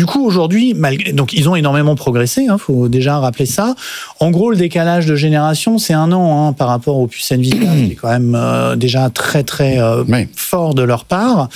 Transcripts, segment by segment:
coup, aujourd'hui, donc ils ont énormément progressé, faut déjà rappeler ça. En gros, le décalage de génération, c'est 1 an par rapport aux puces Nvidia, qui est quand même déjà très très fort de leur part.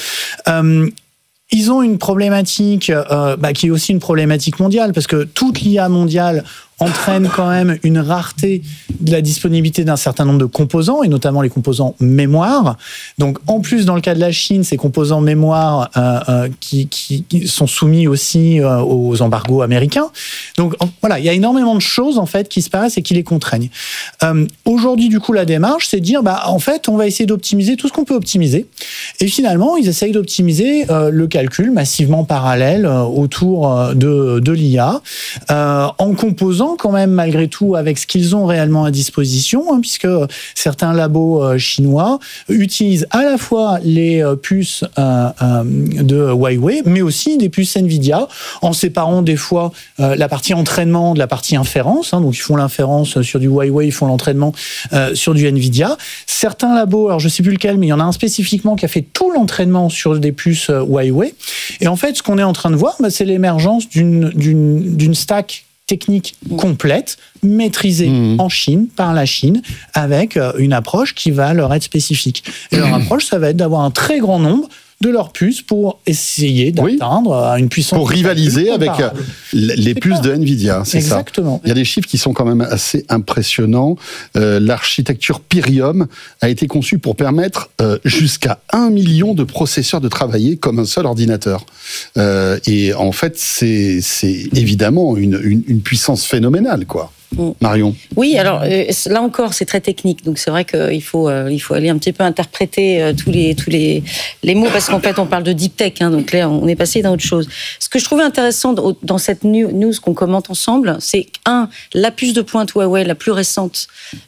Ils ont une problématique qui est aussi une problématique mondiale, parce que toute l'IA mondiale entraîne quand même une rareté de la disponibilité d'un certain nombre de composants, et notamment les composants mémoire. Donc, en plus, dans le cas de la Chine, ces composants mémoire qui sont soumis aussi aux embargos américains. Donc, voilà, il y a énormément de choses, en fait, qui se passent et qui les contraignent. Aujourd'hui, du coup, la démarche, c'est de dire, en fait, on va essayer d'optimiser tout ce qu'on peut optimiser. Et finalement, ils essayent d'optimiser le calcul massivement parallèle autour de l'IA, en composant quand même malgré tout avec ce qu'ils ont réellement à disposition, puisque certains labos chinois utilisent à la fois les puces de Huawei, mais aussi des puces Nvidia, en séparant des fois la partie entraînement de la partie inférence. Donc ils font l'inférence sur du Huawei, ils font l'entraînement sur du Nvidia. Certains labos, alors je sais plus lequel, mais il y en a un spécifiquement qui a fait tout l'entraînement sur des puces Huawei. Et en fait, ce qu'on est en train de voir, c'est l'émergence d'une stack technique complète, maîtrisée en Chine, par la Chine, avec une approche qui va leur être spécifique. Et leur approche, ça va être d'avoir un très grand nombre de leurs puces pour essayer d'atteindre une puissance... Pour rivaliser avec les puces de Nvidia, c'est ça. Exactement. Il y a des chiffres qui sont quand même assez impressionnants. L'architecture Pyrium a été conçue pour permettre jusqu'à 1 million de processeurs de travailler comme un seul ordinateur. Et en fait, c'est évidemment une puissance phénoménale, quoi. Marion. Oui, alors là encore, c'est très technique, donc c'est vrai qu'il faut aller un petit peu interpréter tous les mots, parce qu'en fait, on parle de deep tech, donc là, on est passé dans autre chose. Ce que je trouvais intéressant dans cette news qu'on commente ensemble, c'est la puce de pointe Huawei, la plus récente,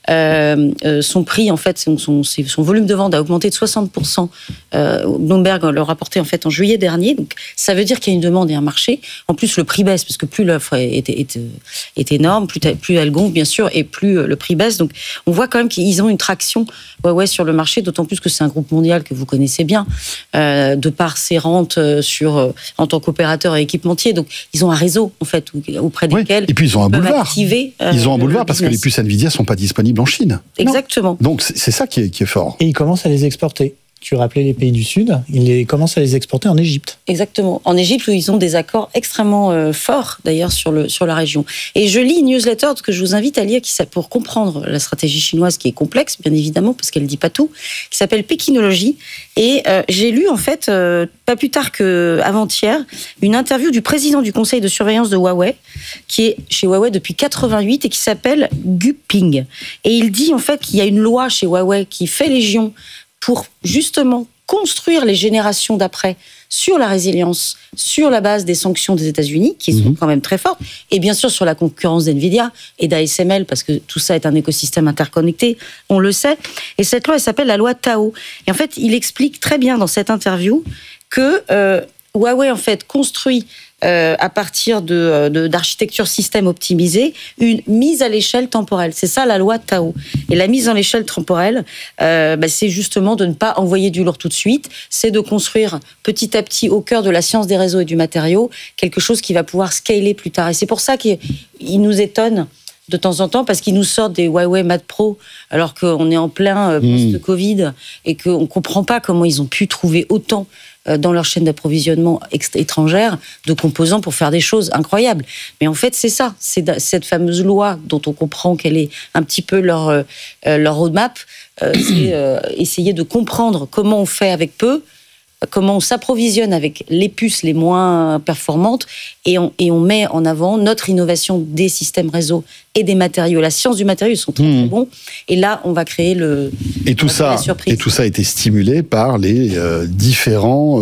son prix, en fait, son volume de vente a augmenté de 60%. Bloomberg le rapportait en fait en juillet dernier, donc ça veut dire qu'il y a une demande et un marché. En plus, le prix baisse, parce que plus l'offre est énorme, plus elle gonfle, bien sûr, et plus le prix baisse. Donc, on voit quand même qu'ils ont une traction sur le marché, d'autant plus que c'est un groupe mondial que vous connaissez bien, de par ses rentes en tant qu'opérateur et équipementier. Donc, ils ont un réseau, en fait, auprès desquels et puis ils ont un boulevard. Ils ont un boulevard parce que les puces Nvidia sont pas disponibles en Chine. Exactement. Donc, c'est ça qui est fort. Et ils commencent à les exporter. Tu rappelais les pays du Sud, ils commencent à les exporter en Égypte. Exactement. En Égypte, où ils ont des accords extrêmement forts, d'ailleurs, sur la région. Et je lis une newsletter que je vous invite à lire pour comprendre la stratégie chinoise, qui est complexe, bien évidemment, parce qu'elle ne dit pas tout, qui s'appelle Pékinologie. Et j'ai lu, en fait, pas plus tard qu'avant-hier, une interview du président du conseil de surveillance de Huawei, qui est chez Huawei depuis 88 et qui s'appelle Gu Ping. Et il dit, en fait, qu'il y a une loi chez Huawei qui fait légion pour justement construire les générations d'après sur la résilience, sur la base des sanctions des États-Unis, qui sont quand même très fortes, et bien sûr sur la concurrence d'NVIDIA et d'ASML, parce que tout ça est un écosystème interconnecté, on le sait. Et cette loi, elle s'appelle la loi Tao. Et en fait, il explique très bien dans cette interview que Huawei, en fait, construit à partir d'architecture système optimisée, une mise à l'échelle temporelle. C'est ça la loi Tao. Et la mise à l'échelle temporelle, c'est justement de ne pas envoyer du lourd tout de suite, c'est de construire petit à petit au cœur de la science des réseaux et du matériau quelque chose qui va pouvoir scaler plus tard. Et c'est pour ça qu'il nous étonne de temps en temps, parce qu'ils nous sortent des Huawei Mate Pro, alors qu'on est en plein post-Covid, et qu'on ne comprend pas comment ils ont pu trouver autant dans leur chaîne d'approvisionnement étrangère de composants pour faire des choses incroyables. Mais en fait, c'est ça. C'est cette fameuse loi dont on comprend qu'elle est un petit peu leur roadmap. C'est essayer de comprendre comment on fait avec peu, comment on s'approvisionne avec les puces les moins performantes, et on met en avant notre innovation des systèmes réseau et des matériaux. La science du matériau, ils sont très, très bons. Et là, on va créer la surprise. Et tout ça a été stimulé par les différents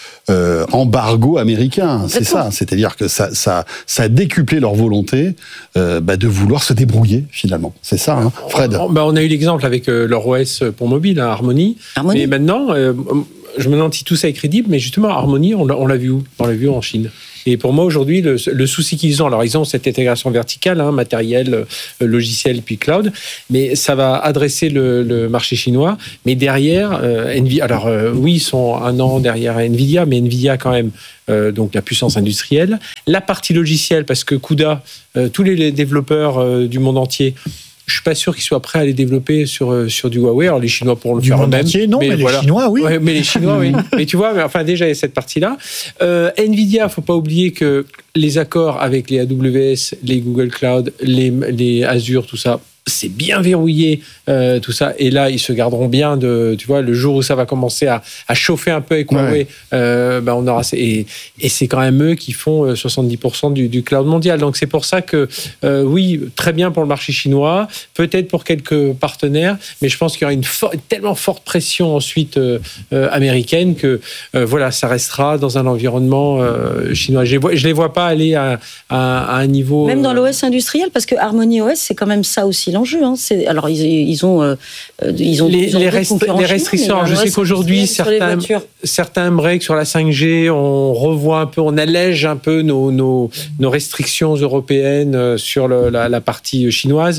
embargos américains. C'est ça. C'est-à-dire que ça a décuplé leur volonté de vouloir se débrouiller, finalement. C'est ça, hein, Fred. On a eu l'exemple avec leur OS pour mobile, Harmony. Mais maintenant... je me demande si tout ça est crédible, mais justement, Harmony, on l'a vu où ? On l'a vu en Chine. Et pour moi, aujourd'hui, le souci qu'ils ont, alors ils ont cette intégration verticale, matériel, logiciel, puis cloud, mais ça va adresser le marché chinois. Mais derrière, oui, ils sont un an derrière Nvidia, mais Nvidia quand même, donc la puissance industrielle. La partie logicielle, parce que CUDA, tous les développeurs du monde entier, je suis pas sûr qu'ils soient prêts à les développer sur du Huawei. Alors les Chinois pourront le faire eux-mêmes. Non, mais les Chinois, oui. Ouais, mais les Chinois, oui. Mais tu vois, déjà il y a cette partie-là. Nvidia, faut pas oublier que les accords avec les AWS, les Google Cloud, les Azure, tout ça, c'est bien verrouillé, tout ça. Et là, ils se garderont bien tu vois, le jour où ça va commencer à chauffer un peu avec Huawei, on aura. Et c'est quand même eux qui font 70% du cloud mondial. Donc c'est pour ça que, oui, très bien pour le marché chinois, peut-être pour quelques partenaires, mais je pense qu'il y aura une tellement forte pression ensuite américaine que, ça restera dans un environnement chinois. Je les vois pas aller à un niveau. Même dans l'OS industriel, parce que Harmony OS, c'est quand même ça aussi l'enjeu. Alors ils ont les restrictions. Alors, je sais qu'aujourd'hui certains breaks sur la 5G, on revoit un peu, on allège un peu nos restrictions européennes sur la partie chinoise.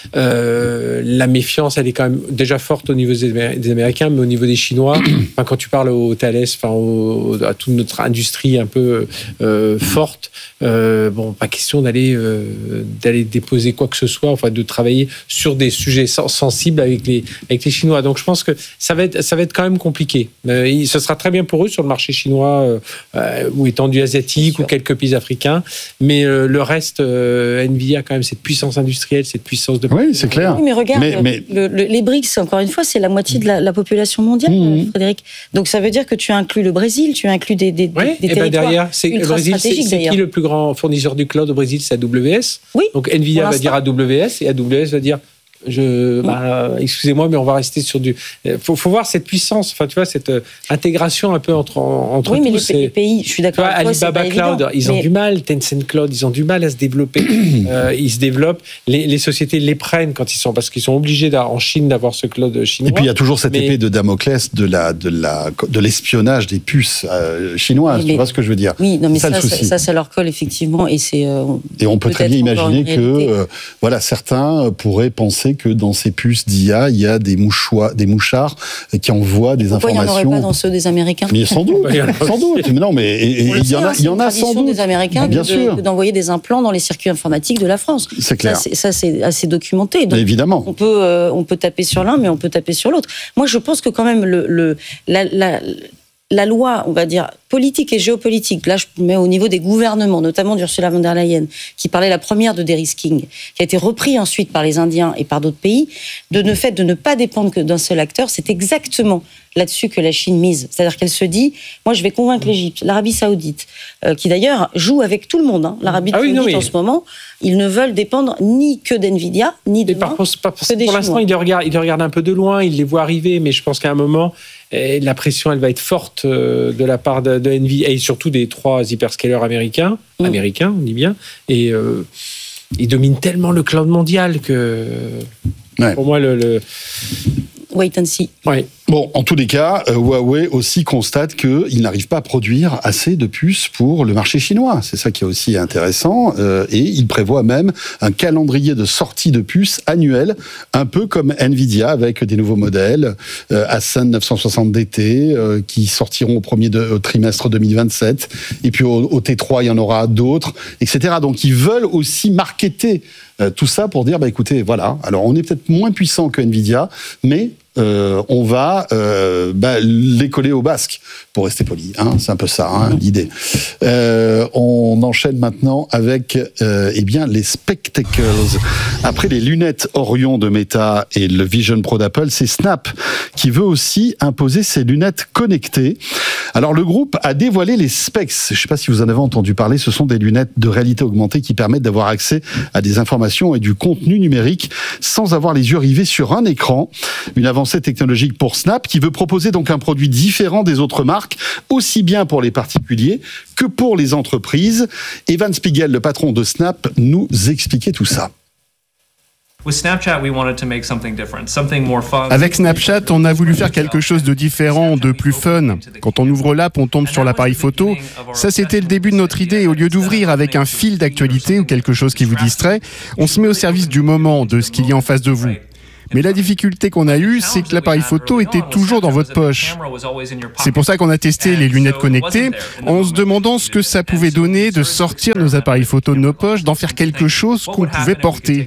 La méfiance, elle est quand même déjà forte au niveau des Américains, mais au niveau des Chinois, quand tu parles au Thales, à toute notre industrie un peu forte, pas question d'aller déposer quoi que ce soit, de travailler sur des sujets sensibles avec les Chinois. Donc je pense que ça va être quand même compliqué. Ce sera très bien pour eux sur le marché chinois ou étendu asiatique ou quelques pays africains, mais le reste, Nvidia a quand même cette puissance industrielle, cette puissance de... Oui, c'est clair. Oui, mais regarde, les BRICS, encore une fois, c'est la moitié de la population mondiale, Frédéric. Donc ça veut dire que tu inclus le Brésil, tu inclus des territoires derrière, le Brésil, c'est qui le plus grand fournisseur du cloud au Brésil? C'est AWS. Oui. Donc Nvidia va dire AWS et AWS va dire excusez-moi, mais on va rester sur du. Faut voir cette puissance, tu vois, cette intégration un peu entre oui, mais tous. Les pays, je suis d'accord avec toi, Alibaba Cloud, ils ont du mal, Tencent Cloud, ils ont du mal à se développer. Ils se développent. Les sociétés les prennent parce qu'ils sont obligés en Chine d'avoir ce cloud chinois. Et puis il y a toujours cette épée de Damoclès de l'espionnage des puces chinoises. Tu vois ce que je veux dire? Oui, non, mais ça leur colle effectivement, et c'est. Et on peut très bien imaginer que certains pourraient penser que dans ces puces d'IA, il y a des mouchards qui envoient des informations. Il n'y en aurait pas dans ceux des Américains? Mais sans doute, sans doute. Mais non, mais il y en a sans doute. Des Américains d'envoyer des implants dans les circuits informatiques de la France. C'est clair. Ça, c'est assez documenté. Donc, évidemment. On peut taper sur l'un, mais on peut taper sur l'autre. Moi, je pense que quand même la loi, on va dire, politique et géopolitique, là je mets au niveau des gouvernements, notamment d'Ursula von der Leyen, qui parlait la première de de-risking, qui a été repris ensuite par les Indiens et par d'autres pays, de ne pas dépendre que d'un seul acteur, c'est exactement là-dessus que la Chine mise. C'est-à-dire qu'elle se dit, moi je vais convaincre l'Égypte, l'Arabie Saoudite, qui d'ailleurs joue avec tout le monde. L'Arabie Saoudite en ce moment, ils ne veulent dépendre ni que d'Nvidia, ni de pour l'instant, ils les regardent un peu de loin, ils les voient arriver, mais je pense qu'à un moment, la pression, elle va être forte de la part de Nvidia et surtout des 3 hyperscalers américains, on dit bien, et ils dominent tellement le cloud mondial que pour moi, wait and see. Ouais. Bon, en tous les cas, Huawei aussi constate qu'il n'arrive pas à produire assez de puces pour le marché chinois. C'est ça qui est aussi intéressant. Et il prévoit même un calendrier de sortie de puces annuel, un peu comme Nvidia, avec des nouveaux modèles, Ascend 960 DT, qui sortiront au trimestre 2027. Et puis au T3, il y en aura d'autres, etc. Donc ils veulent aussi marketer tout ça pour dire, écoutez, voilà, alors on est peut-être moins puissant que Nvidia, mais on va les coller au basque, pour rester poli. C'est un peu ça, l'idée. On enchaîne maintenant avec les spectacles. Après les lunettes Orion de Meta et le Vision Pro d'Apple, c'est Snap qui veut aussi imposer ses lunettes connectées. Alors le groupe a dévoilé les Specs. Je ne sais pas si vous en avez entendu parler. Ce sont des lunettes de réalité augmentée qui permettent d'avoir accès à des informations et du contenu numérique sans avoir les yeux rivés sur un écran. Une avancée technologique pour Snap qui veut proposer donc un produit différent des autres marques, aussi bien pour les particuliers que pour les entreprises. Evan Spiegel, le patron de Snap, nous expliquait tout ça. Avec Snapchat, on a voulu faire quelque chose de différent, de plus fun. Quand on ouvre l'app, on tombe sur l'appareil photo. Ça, c'était le début de notre idée. Et au lieu d'ouvrir avec un fil d'actualité ou quelque chose qui vous distrait, on se met au service du moment, de ce qu'il y a en face de vous. Mais la difficulté qu'on a eue, c'est que l'appareil photo était toujours dans votre poche. C'est pour ça qu'on a testé les lunettes connectées, en se demandant ce que ça pouvait donner de sortir nos appareils photo de nos poches, d'en faire quelque chose qu'on pouvait porter.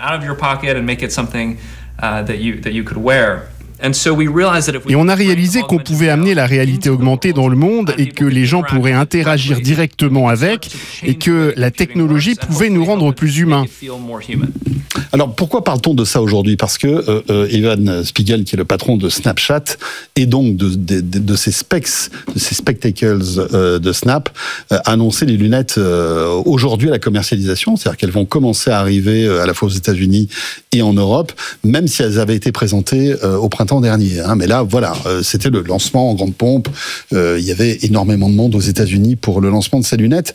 Et on a réalisé qu'on pouvait amener la réalité augmentée dans le monde et que les gens pourraient interagir directement avec et que la technologie pouvait nous rendre plus humains. Alors pourquoi parle-t-on de ça aujourd'hui ? Parce que Evan Spiegel, qui est le patron de Snapchat, et donc de ces specs, de ces spectacles de Snap, a annoncé les lunettes aujourd'hui à la commercialisation, c'est-à-dire qu'elles vont commencer à arriver à la fois aux États-Unis et en Europe, même si elles avaient été présentées au printemps dernier. Mais là, voilà, c'était le lancement en grande pompe. Il y avait énormément de monde aux États-Unis pour le lancement de ces lunettes.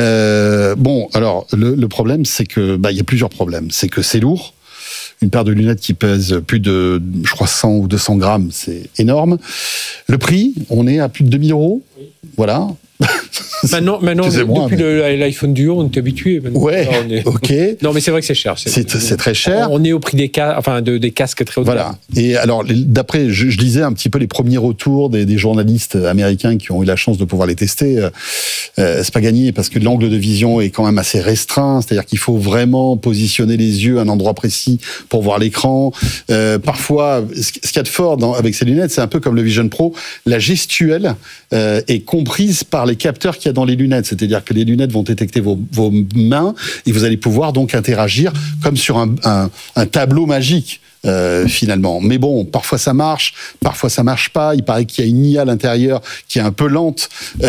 Bon, alors le problème, c'est que il y a plusieurs problèmes. C'est que c'est lourd. Une paire de lunettes qui pèse plus de, je crois, 100 ou 200 grammes, c'est énorme. Le prix, on est à plus de 2000 €. Voilà. Maintenant depuis l'iPhone Duo, on est habitué. Ouais, ok. Non, mais c'est vrai que c'est cher. C'est très cher. On est au prix des casques très haut de gamme. Voilà. Et alors, d'après, je lisais un petit peu les premiers retours des journalistes américains qui ont eu la chance de pouvoir les tester. C'est pas gagné parce que l'angle de vision est quand même assez restreint. C'est-à-dire qu'il faut vraiment positionner les yeux à un endroit précis pour voir l'écran. Parfois, ce qu'il y a de fort avec ces lunettes, c'est un peu comme le Vision Pro. La gestuelle est comprise par les capteurs qu'il y a dans les lunettes. C'est-à-dire que les lunettes vont détecter vos mains et vous allez pouvoir donc interagir comme sur un tableau magique. Finalement. Mais bon, parfois ça marche, parfois ça marche pas. Il paraît qu'il y a une IA à l'intérieur qui est un peu lente.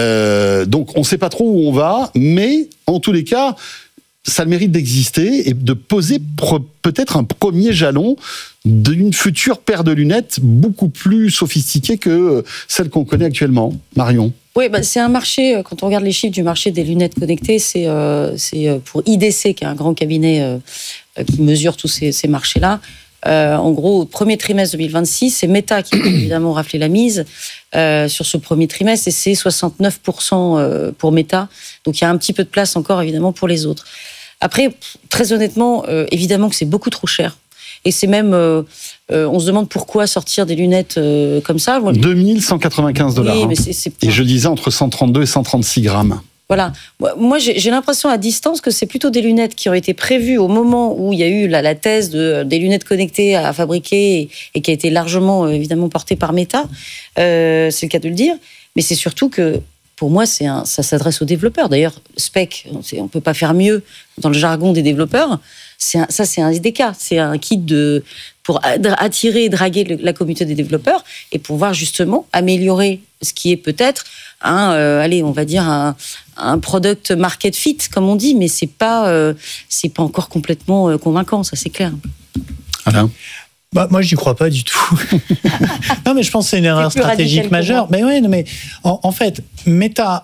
Donc on sait pas trop où on va, mais en tous les cas, ça a le mérite d'exister et de poser peut-être un premier jalon d'une future paire de lunettes beaucoup plus sophistiquée que celle qu'on connaît actuellement. Marion. Oui, c'est un marché, quand on regarde les chiffres du marché des lunettes connectées, c'est pour IDC, qui est un grand cabinet qui mesure tous ces marchés-là. En gros, au premier trimestre 2026, c'est Meta qui a évidemment raflé la mise sur ce premier trimestre, et c'est 69% pour Meta. Donc il y a un petit peu de place encore, évidemment, pour les autres. Après, très honnêtement, évidemment que c'est beaucoup trop cher. Et c'est même, on se demande pourquoi sortir des lunettes comme ça. 2195 $. Oui, mais c'est et je disais entre 132 et 136 grammes. Voilà. Moi, j'ai l'impression à distance que c'est plutôt des lunettes qui ont été prévues au moment où il y a eu la thèse des lunettes connectées à fabriquer et qui a été largement, évidemment, portée par Meta. C'est le cas de le dire. Mais c'est surtout que, pour moi, ça s'adresse aux développeurs. D'ailleurs, spec, on ne peut pas faire mieux dans le jargon des développeurs. C'est un SDK. C'est un kit pour attirer et draguer la communauté des développeurs et pouvoir justement améliorer ce qui est peut-être on va dire un product market fit, comme on dit, mais c'est pas encore complètement convaincant, ça c'est clair. Alain ? Moi, j'y crois pas du tout. Non, mais je pense que c'est une erreur stratégique majeure. Mais ouais, mais en fait, Meta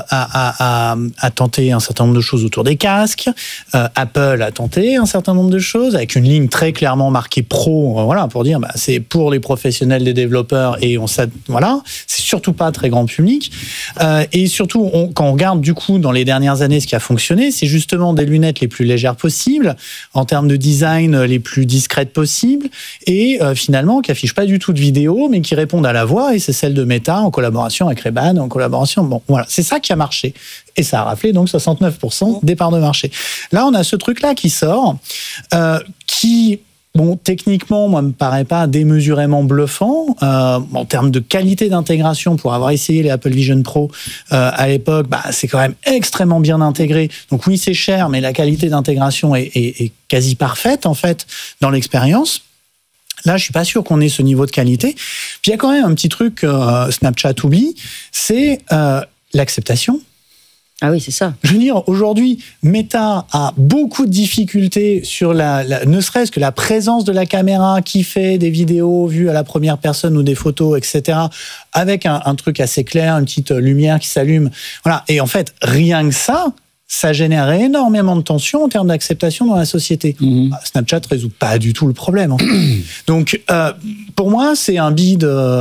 a tenté un certain nombre de choses autour des casques. Apple a tenté un certain nombre de choses avec une ligne très clairement marquée pro. Voilà, pour dire, c'est pour les professionnels des développeurs et voilà, c'est surtout pas très grand public. Et surtout, quand on regarde du coup dans les dernières années ce qui a fonctionné, c'est justement des lunettes les plus légères possibles, en termes de design les plus discrètes possibles. Et finalement, qui affiche pas du tout de vidéo, mais qui répondent à la voix, et c'est celle de Meta en collaboration avec Ray-Ban, en collaboration. Bon, voilà, c'est ça qui a marché. Et ça a raflé donc 69% des parts de marché. Là, on a ce truc-là qui sort, qui, bon, techniquement, moi, me paraît pas démesurément bluffant. En termes de qualité d'intégration, pour avoir essayé les Apple Vision Pro à l'époque, c'est quand même extrêmement bien intégré. Donc oui, c'est cher, mais la qualité d'intégration est quasi parfaite, en fait, dans l'expérience. Là, je suis pas sûr qu'on ait ce niveau de qualité. Puis il y a quand même un petit truc Snapchat oublie, c'est l'acceptation. Ah oui, c'est ça. Je veux dire, aujourd'hui, Meta a beaucoup de difficultés sur ne serait-ce que la présence de la caméra qui fait des vidéos vues à la première personne ou des photos, etc., avec un truc assez clair, une petite lumière qui s'allume. Voilà. Et en fait, rien que ça, ça génère énormément de tensions en termes d'acceptation dans la société. Snapchat résout pas du tout le problème. En fait. Donc, pour moi, c'est un bid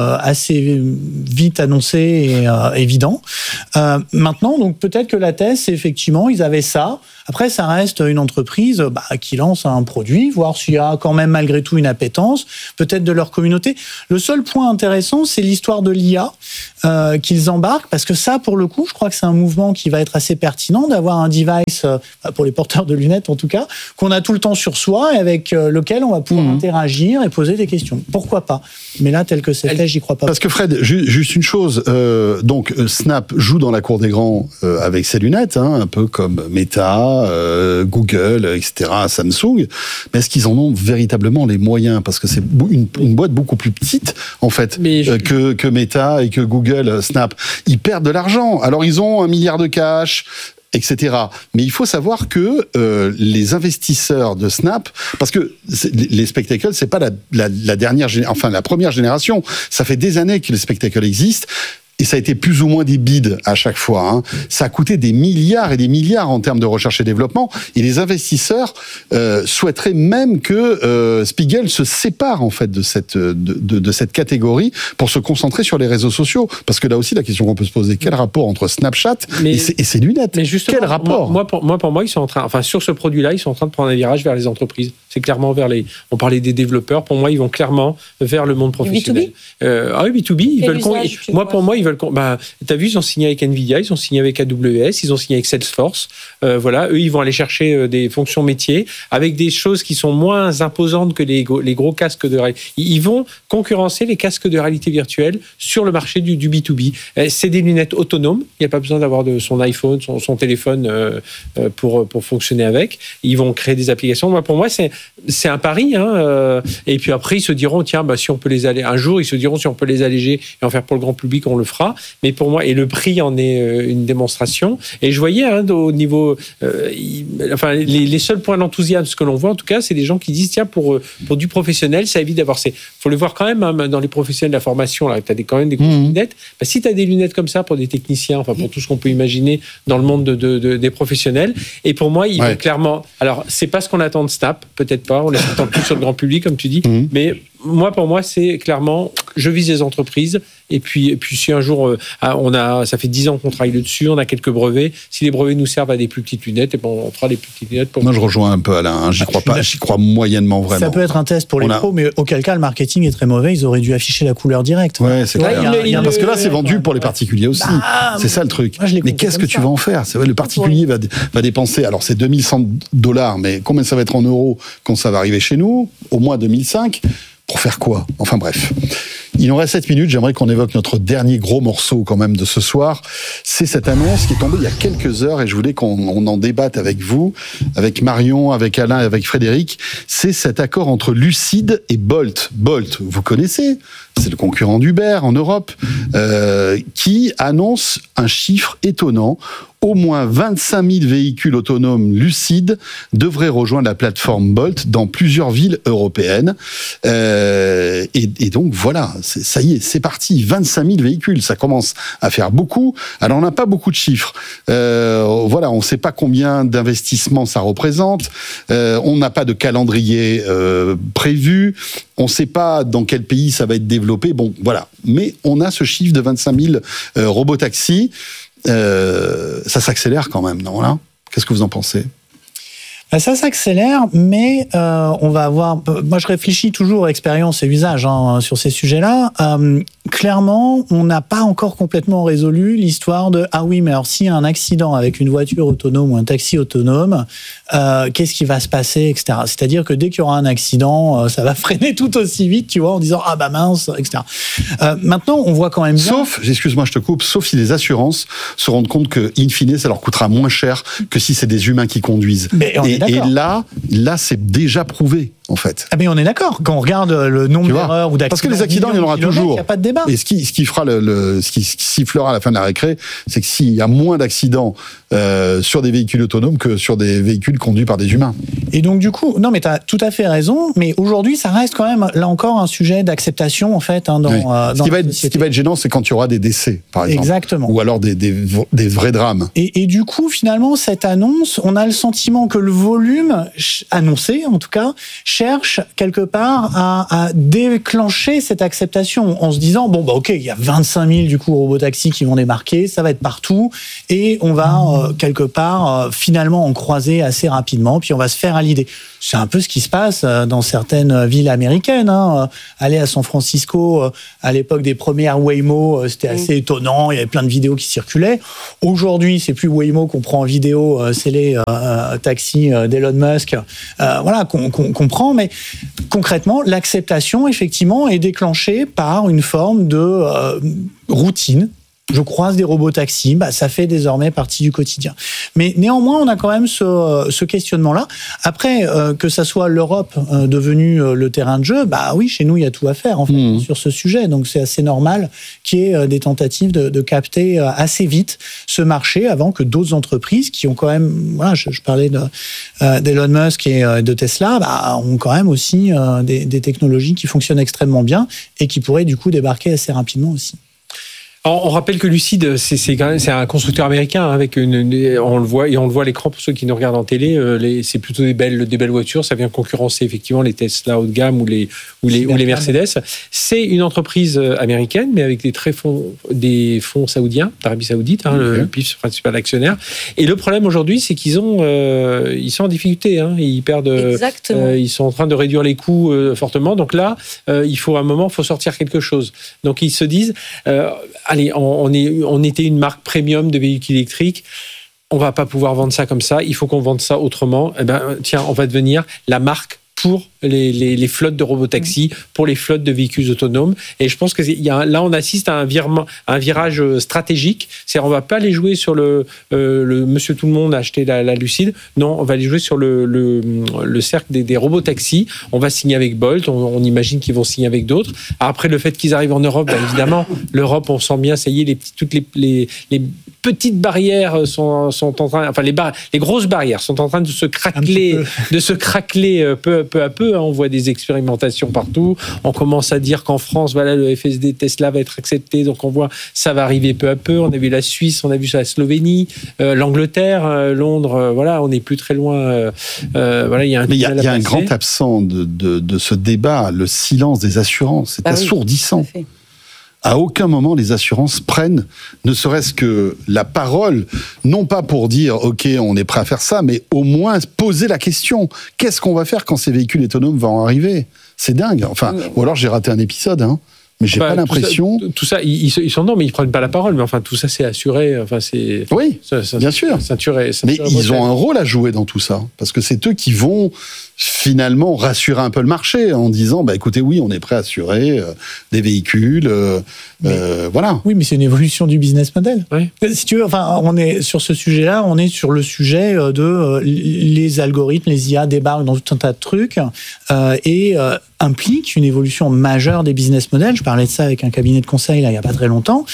assez vite annoncé et évident. Maintenant, donc peut-être que la thèse, c'est effectivement, ils avaient ça. Après, ça reste une entreprise qui lance un produit, voir s'il y a quand même malgré tout une appétence, peut-être de leur communauté. Le seul point intéressant, c'est l'histoire de l'IA qu'ils embarquent, parce que ça, pour le coup, je crois que c'est un mouvement qui va être assez pertinent, d'avoir un device, pour les porteurs de lunettes en tout cas, qu'on a tout le temps sur soi et avec lequel on va pouvoir interagir et poser des questions. Pourquoi pas ? Mais là, tel que c'est fait, j'y crois pas. Parce que Fred, juste une chose, donc Snap joue dans la cour des grands avec ses lunettes, un peu comme Meta, Google, etc., Samsung, mais est-ce qu'ils en ont véritablement les moyens ? Parce que c'est une boîte beaucoup plus petite, en fait, que Meta et que Google, Snap. Ils perdent de l'argent. Alors, ils ont 1 milliard de cash, etc. Mais il faut savoir que les investisseurs de Snap, parce que les spectacles, c'est pas la dernière, enfin la première génération. Ça fait des années que les spectacles existent. Et ça a été plus ou moins des bids à chaque fois. Ça a coûté des milliards et des milliards en termes de recherche et développement. Et les investisseurs souhaiteraient même que Spiegel se sépare en fait de cette catégorie pour se concentrer sur les réseaux sociaux. Parce que là aussi, la question qu'on peut se poser, quel rapport entre Snapchat et ses lunettes ? Mais justement, quel rapport ? Pour moi, ils sont en train, enfin sur ce produit-là, ils sont en train de prendre un virage vers les entreprises. C'est clairement vers les. On parlait des développeurs. Pour moi, ils vont clairement vers le monde professionnel. B2B, ils veulent. Pour moi, ils veulent. T'as vu, ils ont signé avec Nvidia, ils ont signé avec AWS, ils ont signé avec Salesforce. Voilà, eux, ils vont aller chercher des fonctions métiers avec des choses qui sont moins imposantes que les gros casques de réalité. Ils vont concurrencer les casques de réalité virtuelle sur le marché du B2B. C'est des lunettes autonomes. Il n'y a pas besoin d'avoir son iPhone, son téléphone pour fonctionner avec. Ils vont créer des applications. Pour moi, c'est un pari. Et puis après, ils se diront, tiens, si on peut les alléger. Un jour, ils se diront, si on peut les alléger et en faire pour le grand public, on le fera. Mais pour moi, et le prix en est une démonstration. Et je voyais au niveau, les seuls points d'enthousiasme que l'on voit, en tout cas, c'est des gens qui disent, tiens, pour du professionnel, ça évite d'avoir faut le voir quand même dans les professionnels de la formation, là, tu as quand même des grosses lunettes. Si tu as des lunettes comme ça pour des techniciens, enfin pour tout ce qu'on peut imaginer dans le monde des professionnels, et pour moi, il faut clairement. Alors, c'est pas ce qu'on attend de Snap, peut-être pas, on l'attend plus sur le grand public, comme tu dis, mais pour moi, c'est clairement, je vise les entreprises, et puis si un jour, ça fait 10 ans qu'on travaille dessus, on a quelques brevets, si les brevets nous servent à des plus petites lunettes, on fera des plus petites lunettes. Moi, je rejoins un peu Alain, j'y crois pas, j'y crois moyennement vraiment. Ça peut être un test pour les pros, mais auquel cas, le marketing est très mauvais, ils auraient dû afficher la couleur directe. Ouais, c'est clair. Parce que là, c'est vendu pour les particuliers aussi. C'est ça le truc. Mais qu'est-ce que tu vas en faire ? C'est vrai, le particulier va dépenser, alors c'est $2100, mais combien ça va être en euros quand ça va arriver chez nous ? Au moins 2005. Pour faire quoi ? Enfin bref. Il nous reste 7 minutes, j'aimerais qu'on évoque notre dernier gros morceau quand même de ce soir. C'est cette annonce qui est tombée il y a quelques heures et je voulais qu'on en débatte avec vous, avec Marion, avec Alain et avec Frédéric. C'est cet accord entre Lucid et Bolt. Bolt, vous connaissez ? C'est le concurrent d'Uber en Europe, qui annonce un chiffre étonnant. Au moins 25 000 véhicules autonomes Lucid devraient rejoindre la plateforme Bolt dans plusieurs villes européennes. Et donc voilà, ça y est, c'est parti. 25 000 véhicules, ça commence à faire beaucoup. Alors on n'a pas beaucoup de chiffres. Voilà, on ne sait pas combien d'investissements ça représente. On n'a pas de calendrier prévu. On ne sait pas dans quel pays ça va être développé. Bon, voilà. Mais on a ce chiffre de 25 000 robotaxis. Ça s'accélère quand même, non là ? Qu'est-ce que vous en pensez ? Ça s'accélère, mais on va avoir... Moi, je réfléchis toujours à expérience et usage sur ces sujets-là. Clairement, on n'a pas encore complètement résolu l'histoire de « Ah oui, mais alors s'il y a un accident avec une voiture autonome ou un taxi autonome, qu'est-ce qui va se passer, etc. » C'est-à-dire que dès qu'il y aura un accident, ça va freiner tout aussi vite, tu vois, en disant « Ah bah mince, etc. » Maintenant, on voit quand même bien... Excuse-moi, je te coupe, sauf si les assurances se rendent compte que, in fine, ça leur coûtera moins cher que si c'est des humains qui conduisent. Et là, c'est déjà prouvé, en fait. Ah mais on est d'accord. Quand on regarde le nombre d'erreurs ou d'accidents... Parce que les accidents, il y en aura toujours. Il n'y a pas de débat. Et ce qui fera ce qui sifflera à la fin de la récré, c'est que s'il y a moins d'accidents sur des véhicules autonomes que sur des véhicules conduits par des humains. Et donc du coup, non mais tu as tout à fait raison, mais aujourd'hui ça reste quand même là encore un sujet d'acceptation en fait. Hein, ce qui va être gênant, c'est quand il y aura des décès, par exemple. Exactement. Ou alors des vrais drames. Et du coup, finalement, cette annonce, on a le sentiment que le volume annoncé, en tout cas, cherche quelque part à déclencher cette acceptation en se disant bon bah ok, il y a 25 000 du coup robotaxis qui vont débarquer, ça va être partout et on va quelque part finalement en croiser assez rapidement, puis on va se faire à l'idée. C'est un peu ce qui se passe dans certaines villes américaines. Hein. Aller à San Francisco à l'époque des premières Waymo, c'était assez étonnant. Il y avait plein de vidéos qui circulaient. Aujourd'hui, c'est plus Waymo qu'on prend en vidéo, c'est les taxis d'Elon Musk, voilà qu'on prend. Mais concrètement, l'acceptation effectivement est déclenchée par une forme de routine. Je croise des robotaxis, bah, ça fait désormais partie du quotidien. Mais néanmoins, on a quand même ce questionnement-là. Après, que ça soit l'Europe devenue le terrain de jeu, bah oui, chez nous, il y a tout à faire en fait, sur ce sujet. Donc c'est assez normal qu'il y ait des tentatives de capter assez vite ce marché avant que d'autres entreprises qui ont quand même, voilà, je parlais d'Elon Musk et de Tesla, bah, ont quand même aussi des technologies qui fonctionnent extrêmement bien et qui pourraient du coup débarquer assez rapidement aussi. On rappelle que Lucid, c'est un constructeur américain avec on le voit à l'écran pour ceux qui nous regardent en télé. C'est plutôt des belles voitures. Ça vient concurrencer effectivement les Tesla haut de gamme ou les Mercedes. C'est une entreprise américaine, mais avec des fonds saoudiens, d'Arabie Saoudite, hein, le principal actionnaire. Et le problème aujourd'hui, c'est qu'ils sont en difficulté. Hein, ils perdent. Ils sont en train de réduire les coûts fortement. Donc là, il faut sortir quelque chose. Donc ils se disent. Allez, on était une marque premium de véhicules électriques. On va pas pouvoir vendre ça comme ça. Il faut qu'on vende ça autrement. Eh ben, tiens, on va devenir la marque pour les flottes de robotaxis, pour les flottes de véhicules autonomes. Et je pense que là, on assiste à un virage stratégique. C'est-à-dire, on va pas aller jouer sur le Monsieur Tout le Monde a acheté la Lucid. Non, on va aller jouer sur le cercle des robotaxis. On va signer avec Bolt. On imagine qu'ils vont signer avec d'autres. Après, le fait qu'ils arrivent en Europe, ben, évidemment, l'Europe, on sent bien, ça y est, toutes les petites barrières sont en train, enfin les grosses barrières sont en train de se craqueler, peu à peu. On voit des expérimentations partout. On commence à dire qu'en France, voilà, le FSD Tesla va être accepté, donc on voit ça va arriver peu à peu. On a vu la Suisse, on a vu la Slovénie, l'Angleterre, Londres. Voilà, on n'est plus très loin. Voilà, il y a un grand absent de ce débat, le silence des assurances. C'est assourdissant. Oui, à aucun moment, les assurances prennent, ne serait-ce que la parole, non pas pour dire « Ok, on est prêt à faire ça », mais au moins poser la question. Qu'est-ce qu'on va faire quand ces véhicules autonomes vont arriver ? C'est dingue. Enfin, ou alors j'ai raté un épisode, hein. Mais j'ai pas l'impression. Tout ça, ils sont non, mais ils prennent pas la parole. Mais enfin, tout ça, c'est assuré. Enfin, c'est. Oui, bien sûr. Mais ils ont un rôle à jouer dans tout ça, parce que c'est eux qui vont finalement rassurer un peu le marché en disant, bah écoutez, oui, on est prêt à assurer des véhicules, voilà. Oui, mais c'est une évolution du business model. Oui. Si tu veux, enfin, on est sur ce sujet-là, on est sur le sujet de les algorithmes, les IA débarquent dans tout un tas de trucs et implique une évolution majeure des business models. Je parlais de ça avec un cabinet de conseil là, il n'y a pas très longtemps.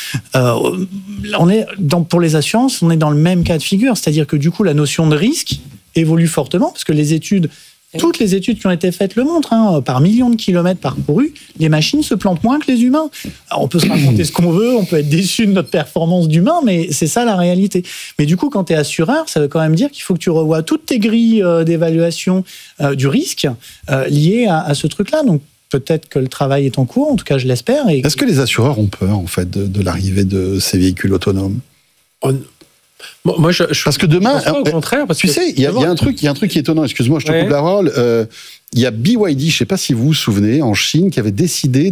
Pour les assurances, on est dans le même cas de figure, c'est-à-dire que du coup, la notion de risque évolue fortement, parce que toutes les études qui ont été faites le montrent, hein, par millions de kilomètres parcourus, les machines se plantent moins que les humains. Alors, on peut se raconter ce qu'on veut, on peut être déçu de notre performance d'humain, mais c'est ça la réalité. Mais du coup, quand tu es assureur, ça veut quand même dire qu'il faut que tu revoies toutes tes grilles d'évaluation du risque liées à ce truc-là. Donc, peut-être que le travail est en cours, en tout cas, je l'espère. Est-ce que les assureurs ont peur, en fait, de l'arrivée de ces véhicules autonomes ? Moi, parce que demain, au contraire, parce tu sais, il y a un truc qui est étonnant. Excuse-moi, je te coupe la parole. Il y a BYD, je ne sais pas si vous vous souvenez, en Chine, qui avait décidé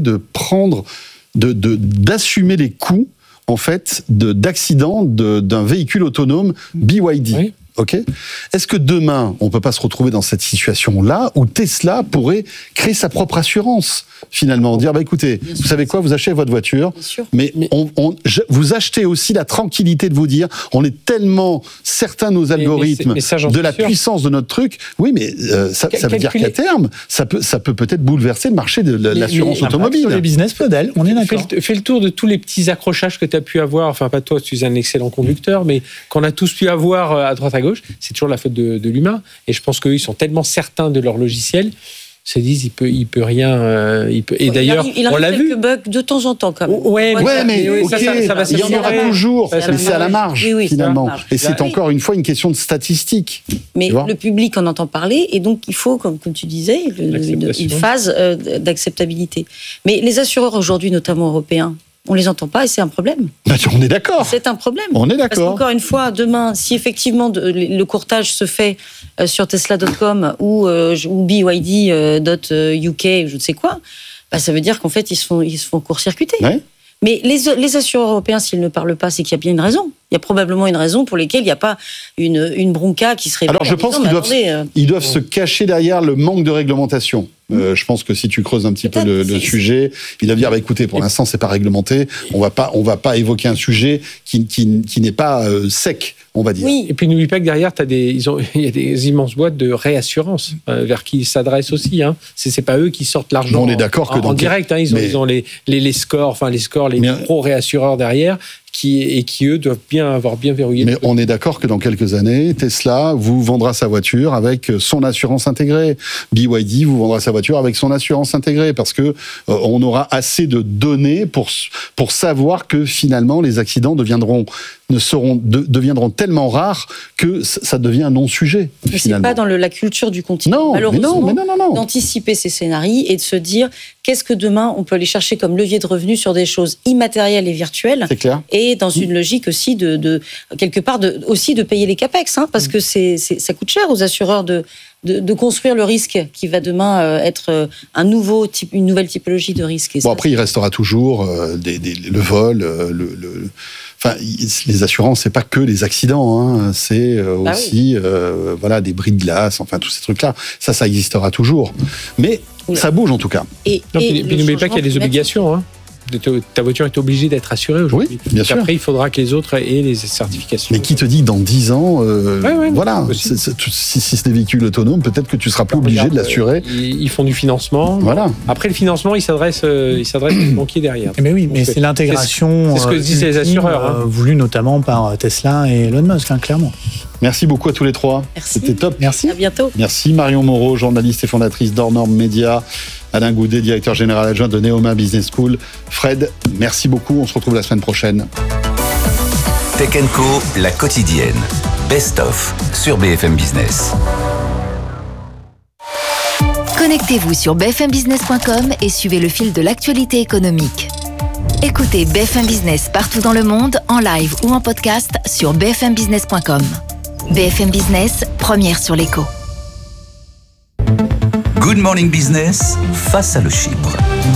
d'assumer les coûts en fait d'accident d'un véhicule autonome BYD. Oui. Okay. Est-ce que demain, on ne peut pas se retrouver dans cette situation-là où Tesla pourrait créer sa propre assurance, finalement, dire, bah écoutez, vous savez quoi, vous achetez votre voiture, mais vous achetez aussi la tranquillité de vous dire, on est tellement certains de nos algorithmes, de la puissance de notre truc, oui, mais ça veut dire qu'à terme, ça peut peut-être bouleverser le marché de l'assurance automobile. Sur les business models, on est d'accord. Fais le tour de tous les petits accrochages que tu as pu avoir, enfin pas toi, tu es un excellent conducteur, mais qu'on a tous pu avoir à droite à gauche. gauche, c'est toujours la faute de l'humain. Et je pense qu'eux, ils sont tellement certains de leur logiciel, se disent il peut rien. Et d'ailleurs, on l'a vu. Quelques bugs de temps en temps, quand même. Mais okay, ça va il y en aura toujours, mais c'est à la marge, finalement. Marge. Et c'est encore une fois une question de statistique. Mais le public en entend parler, et donc il faut, comme tu disais, une phase d'acceptabilité. Mais les assureurs aujourd'hui, notamment européens, on les entend pas et c'est un problème. On est d'accord. C'est un problème. On est d'accord. Parce qu'encore une fois, demain, si effectivement le courtage se fait sur Tesla.com ou BYD.UK, je ne sais quoi, ça veut dire qu'en fait, ils se font court-circuiter. Ouais. Mais les assureurs européens, s'ils ne parlent pas, c'est qu'il y a bien une raison. Il y a probablement une raison pour laquelle il n'y a pas une bronca qui serait... Alors je pense qu'ils doivent se cacher derrière le manque de réglementation. Je pense que si tu creuses un petit peu le sujet, ils doivent dire écoutez, pour l'instant c'est pas réglementé, on va pas évoquer un sujet qui n'est pas sec, on va dire. Oui. Et puis n'oublie pas que derrière il y a des immenses boîtes de réassurance vers qui ils s'adressent aussi. C'est pas eux qui sortent l'argent. On est d'accord que en direct. Ils ont les scores, les pro réassureurs derrière. Qui eux doivent avoir bien verrouillé. Mais on est d'accord que dans quelques années, Tesla vous vendra sa voiture avec son assurance intégrée. BYD vous vendra sa voiture avec son assurance intégrée parce que on aura assez de données pour savoir que finalement les accidents deviendront tellement rares que ça devient un non-sujet. Mais c'est pas dans la culture du continent, malheureusement, d'anticiper ces scénarios et de se dire qu'est-ce que demain on peut aller chercher comme levier de revenus sur des choses immatérielles et virtuelles. C'est clair. Et dans une logique aussi de quelque part aussi de payer les capex, parce que ça coûte cher aux assureurs de construire le risque qui va demain être une nouvelle typologie de risque. Et après, il restera toujours le vol, Enfin, les assurances, c'est pas que les accidents, c'est aussi des bris de glace, enfin tous ces trucs-là. Ça existera toujours. Mais ça bouge en tout cas. Et n'oubliez pas qu'il y a des obligations. Ta voiture est obligée d'être assurée aujourd'hui. Oui, bien sûr. Après, il faudra que les autres aient les certifications. Mais qui te dit que dans 10 ans, si c'est des véhicules autonomes, peut-être que tu seras plus obligé de l'assurer. Ils font du financement. Voilà. Après, le financement, il s'adresse aux banquiers derrière. Mais oui, mais c'est l'intégration. C'est ce que disent les assureurs. Voulue notamment par Tesla et Elon Musk, clairement. Merci beaucoup à tous les trois. Merci. C'était top. Merci. À bientôt. Merci Marion Moreau, journaliste et fondatrice d'Hors-Normes Média. Alain Goudet, directeur général adjoint de Neoma Business School. Fred, merci beaucoup. On se retrouve la semaine prochaine. Tech & Co, la quotidienne. Best of sur BFM Business. Connectez-vous sur bfmbusiness.com et suivez le fil de l'actualité économique. Écoutez BFM Business partout dans le monde, en live ou en podcast sur bfmbusiness.com. BFM Business, première sur l'écho. Good Morning Business, face à le Chypre.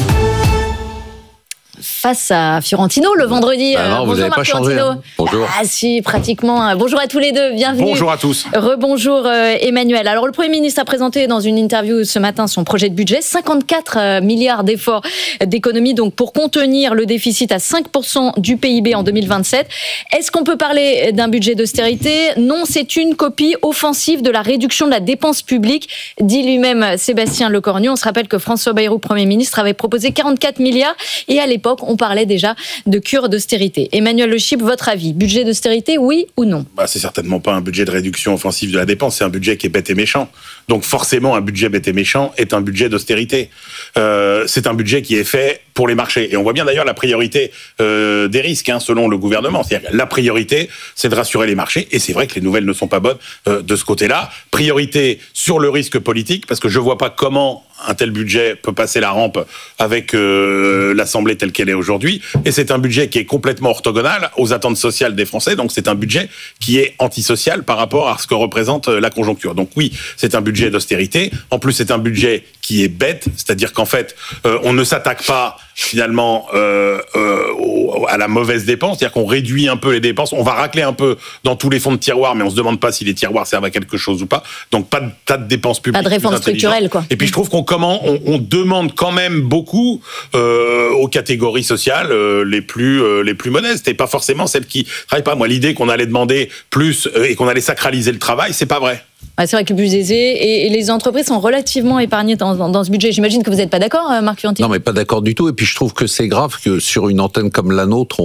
Face à Fiorentino le vendredi. Non, vous n'avez pas changé. Bonjour. Ah si, pratiquement. Bonjour à tous les deux, bienvenue. Bonjour à tous. Rebonjour Emmanuel. Alors le Premier ministre a présenté dans une interview ce matin son projet de budget, 54 milliards d'efforts d'économie donc pour contenir le déficit à 5% du PIB en 2027. Est-ce qu'on peut parler d'un budget d'austérité ? Non, c'est une copie offensive de la réduction de la dépense publique, dit lui-même Sébastien Lecornu. On se rappelle que François Bayrou, Premier ministre, avait proposé 44 milliards et à l'époque, on parlait déjà de cure d'austérité. Emmanuel Le Chypre, votre avis, budget d'austérité, oui ou non ? C'est certainement pas un budget de réduction offensive de la dépense, c'est un budget qui est bête et méchant. Donc forcément, un budget bête et méchant est un budget d'austérité. C'est un budget qui est fait pour les marchés. Et on voit bien d'ailleurs la priorité des risques, selon le gouvernement. C'est-à-dire que la priorité, c'est de rassurer les marchés. Et c'est vrai que les nouvelles ne sont pas bonnes de ce côté-là. Priorité sur le risque politique, parce que je vois pas comment un tel budget peut passer la rampe avec l'Assemblée telle qu'elle est aujourd'hui. Et c'est un budget qui est complètement orthogonal aux attentes sociales des Français. Donc c'est un budget qui est antisocial par rapport à ce que représente la conjoncture. Donc oui, c'est un budget d'austérité. En plus, c'est un budget qui est bête, c'est-à-dire qu'en fait, on ne s'attaque pas finalement à la mauvaise dépense, c'est-à-dire qu'on réduit un peu les dépenses, on va racler un peu dans tous les fonds de tiroirs, mais on se demande pas si les tiroirs servent à quelque chose ou pas. Donc pas de tas de dépenses publiques. Pas de réforme structurelle, quoi. Et puis je trouve qu'on demande quand même beaucoup aux catégories sociales les plus modestes et pas forcément celles qui travaillent pas. Moi, l'idée qu'on allait demander plus et qu'on allait sacraliser le travail, c'est pas vrai. Ouais, c'est vrai que les plus aisés et les entreprises sont relativement épargnées dans ce budget. J'imagine que vous n'êtes pas d'accord, Marc Fuenti ? Non, mais pas d'accord du tout. Et puis je trouve que c'est grave que sur une antenne comme la nôtre,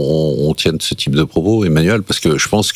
on tienne ce type de propos, Emmanuel, parce que je pense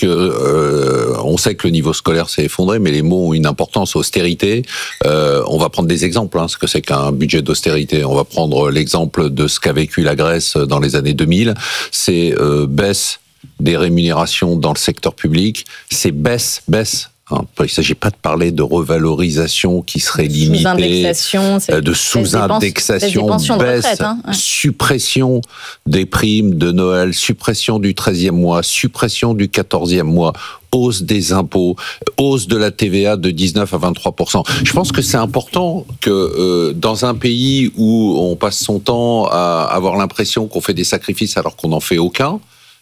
que on sait que le niveau scolaire s'est effondré, mais les mots ont une importance. Austérité. On va prendre des exemples. Ce que c'est qu'un budget d'austérité. On va prendre l'exemple de ce qu'a vécu la Grèce dans les années 2000. C'est baisse des rémunérations dans le secteur public. C'est baisse. Il ne s'agit pas de parler de revalorisation qui serait limitée, de sous-indexation, baisse, suppression des primes de Noël, suppression du 13e mois, suppression du 14e mois, hausse des impôts, hausse de la TVA de 19 à 23%. Je pense que c'est important que dans un pays où on passe son temps à avoir l'impression qu'on fait des sacrifices alors qu'on n'en fait aucun,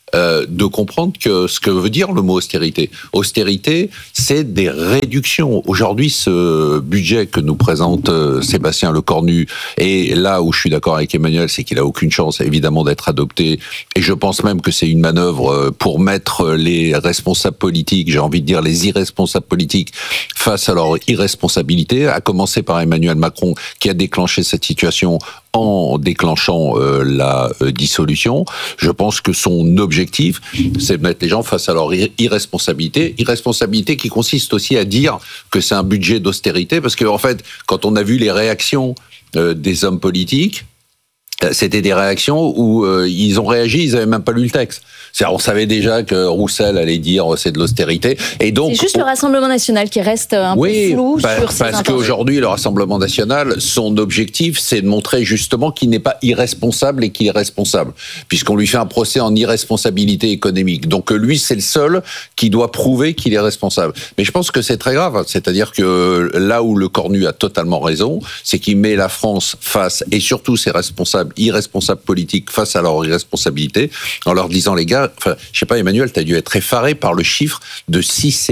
de comprendre que ce que veut dire le mot austérité. Austérité, c'est des réductions. Aujourd'hui, ce budget que nous présente Sébastien Lecornu, et là où je suis d'accord avec Emmanuel, c'est qu'il a aucune chance, évidemment, d'être adopté. Et je pense même que c'est une manœuvre pour mettre les responsables politiques, j'ai envie de dire les irresponsables politiques, face à leur irresponsabilité, à commencer par Emmanuel Macron, qui a déclenché cette situation en déclenchant la dissolution. Je pense que son objectif, c'est de mettre les gens face à leur irresponsabilité qui consiste aussi à dire que c'est un budget d'austérité, parce que en fait, quand on a vu les réactions des hommes politiques, c'était des réactions où ils ont réagi, ils n'avaient même pas lu le texte. C'est-à-dire, on savait déjà que Roussel allait dire c'est de l'austérité. Et donc, c'est juste le Rassemblement national qui reste un peu flou sur ces intentions. Parce qu'aujourd'hui, le Rassemblement national, son objectif, c'est de montrer justement qu'il n'est pas irresponsable et qu'il est responsable, puisqu'on lui fait un procès en irresponsabilité économique. Donc lui, c'est le seul qui doit prouver qu'il est responsable. Mais je pense que c'est très grave. C'est-à-dire que là où Lecornu a totalement raison, c'est qu'il met la France face, et surtout ses irresponsables politiques face à leur irresponsabilité, en leur disant, les gars, enfin, je sais pas, Emmanuel, tu as dû être effaré par le chiffre de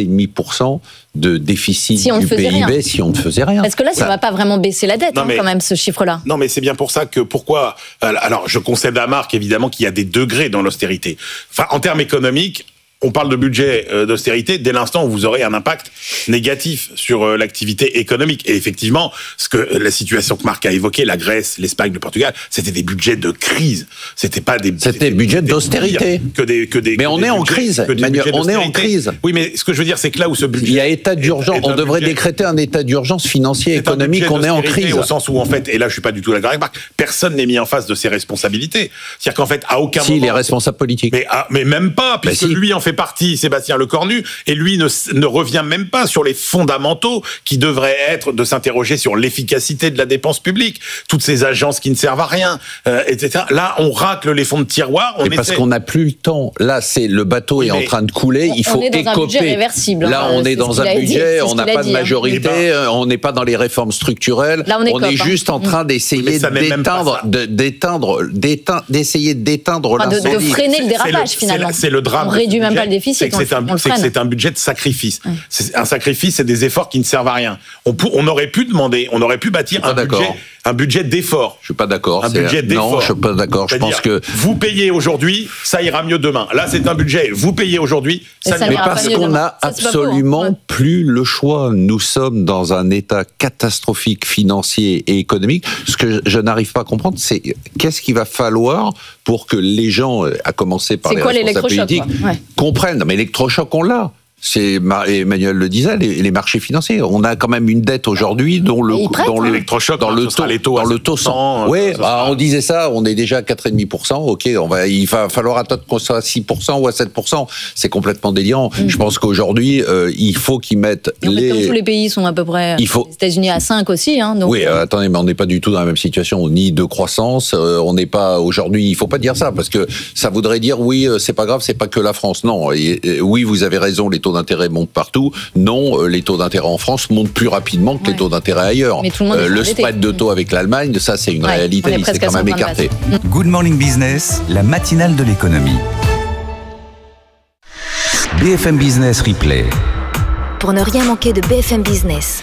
6,5% de déficit du PIB si on ne faisait rien. Parce que là, ça va pas vraiment baisser la dette, quand même, ce chiffre-là. Non, mais c'est bien pour ça que pourquoi... Alors, je concède à Marc, évidemment, qu'il y a des degrés dans l'austérité. Enfin, en termes économiques, on parle de budget d'austérité dès l'instant où vous aurez un impact négatif sur l'activité économique. Et effectivement, la situation que Marc a évoquée, la Grèce, l'Espagne, le Portugal, c'était des budgets de crise. C'était pas des budgets d'austérité. Mais on est en crise. On est en crise. Oui, mais ce que je veux dire, c'est que là où ce budget, il y a état d'urgence. On devrait décréter un état d'urgence financier, économique. On est en crise. Au sens où, en fait, et là, je suis pas du tout d'accord avec Marc, personne n'est mis en face de ses responsabilités. C'est-à-dire qu'en fait, à aucun moment. Si, les responsables politiques. Mais même pas, puisque lui en fait partie, Sébastien Lecornu, et lui ne revient même pas sur les fondamentaux qui devraient être de s'interroger sur l'efficacité de la dépense publique, toutes ces agences qui ne servent à rien, etc. Là, on racle les fonds de tiroir. Parce qu'on n'a plus le temps. Là, le bateau est en train de couler. Il faut écoper. Un budget réversible. Là, on est dans un budget, on n'a pas de majorité, on n'est pas dans les réformes structurelles. Là, on est juste en train d'essayer d'essayer d'éteindre l'incendie. De freiner le dérapage, finalement. C'est le drame. On réduit même pas le déficit. C'est que c'est un budget de sacrifice. C'est un sacrifice, c'est des efforts qui ne servent à rien. On aurait pu bâtir un budget d'effort. Je suis pas d'accord. Un budget d'effort. Non, je suis pas d'accord. Je pense que vous payez aujourd'hui, ça ira mieux demain. Là, c'est un budget. Vous payez aujourd'hui, ça n'ira pas mieux. Mais parce qu'on n'a absolument plus le choix. Nous sommes dans un état catastrophique financier et économique. Ce que je n'arrive pas à comprendre, c'est qu'est-ce qu'il va falloir pour que les gens, à commencer par les responsables politiques, comprennent. Mais l'électrochoc, on l'a. Emmanuel le disait, les marchés financiers. On a quand même une dette aujourd'hui dont le taux 100. Oui, on disait ça, on est déjà à 4,5%. Ok, il va falloir attendre qu'on soit à 6% ou à 7%. C'est complètement délirant. Je pense qu'aujourd'hui, il faut qu'ils mettent comme tous les pays sont à peu près. Les États-Unis à 5 aussi. Donc oui, attendez, mais on n'est pas du tout dans la même situation, ni de croissance. On n'est pas aujourd'hui. Il faut pas dire ça parce que ça voudrait dire oui, c'est pas grave, c'est pas que la France. Non, oui, vous avez raison. Les taux d'intérêt montent partout. Non, les taux d'intérêt en France montent plus rapidement que les taux d'intérêt ailleurs. Le spread de taux avec l'Allemagne, ça c'est une réalité, c'est quand même écarté. Good Morning Business, la matinale de l'économie. BFM Business Replay. Pour ne rien manquer de BFM Business.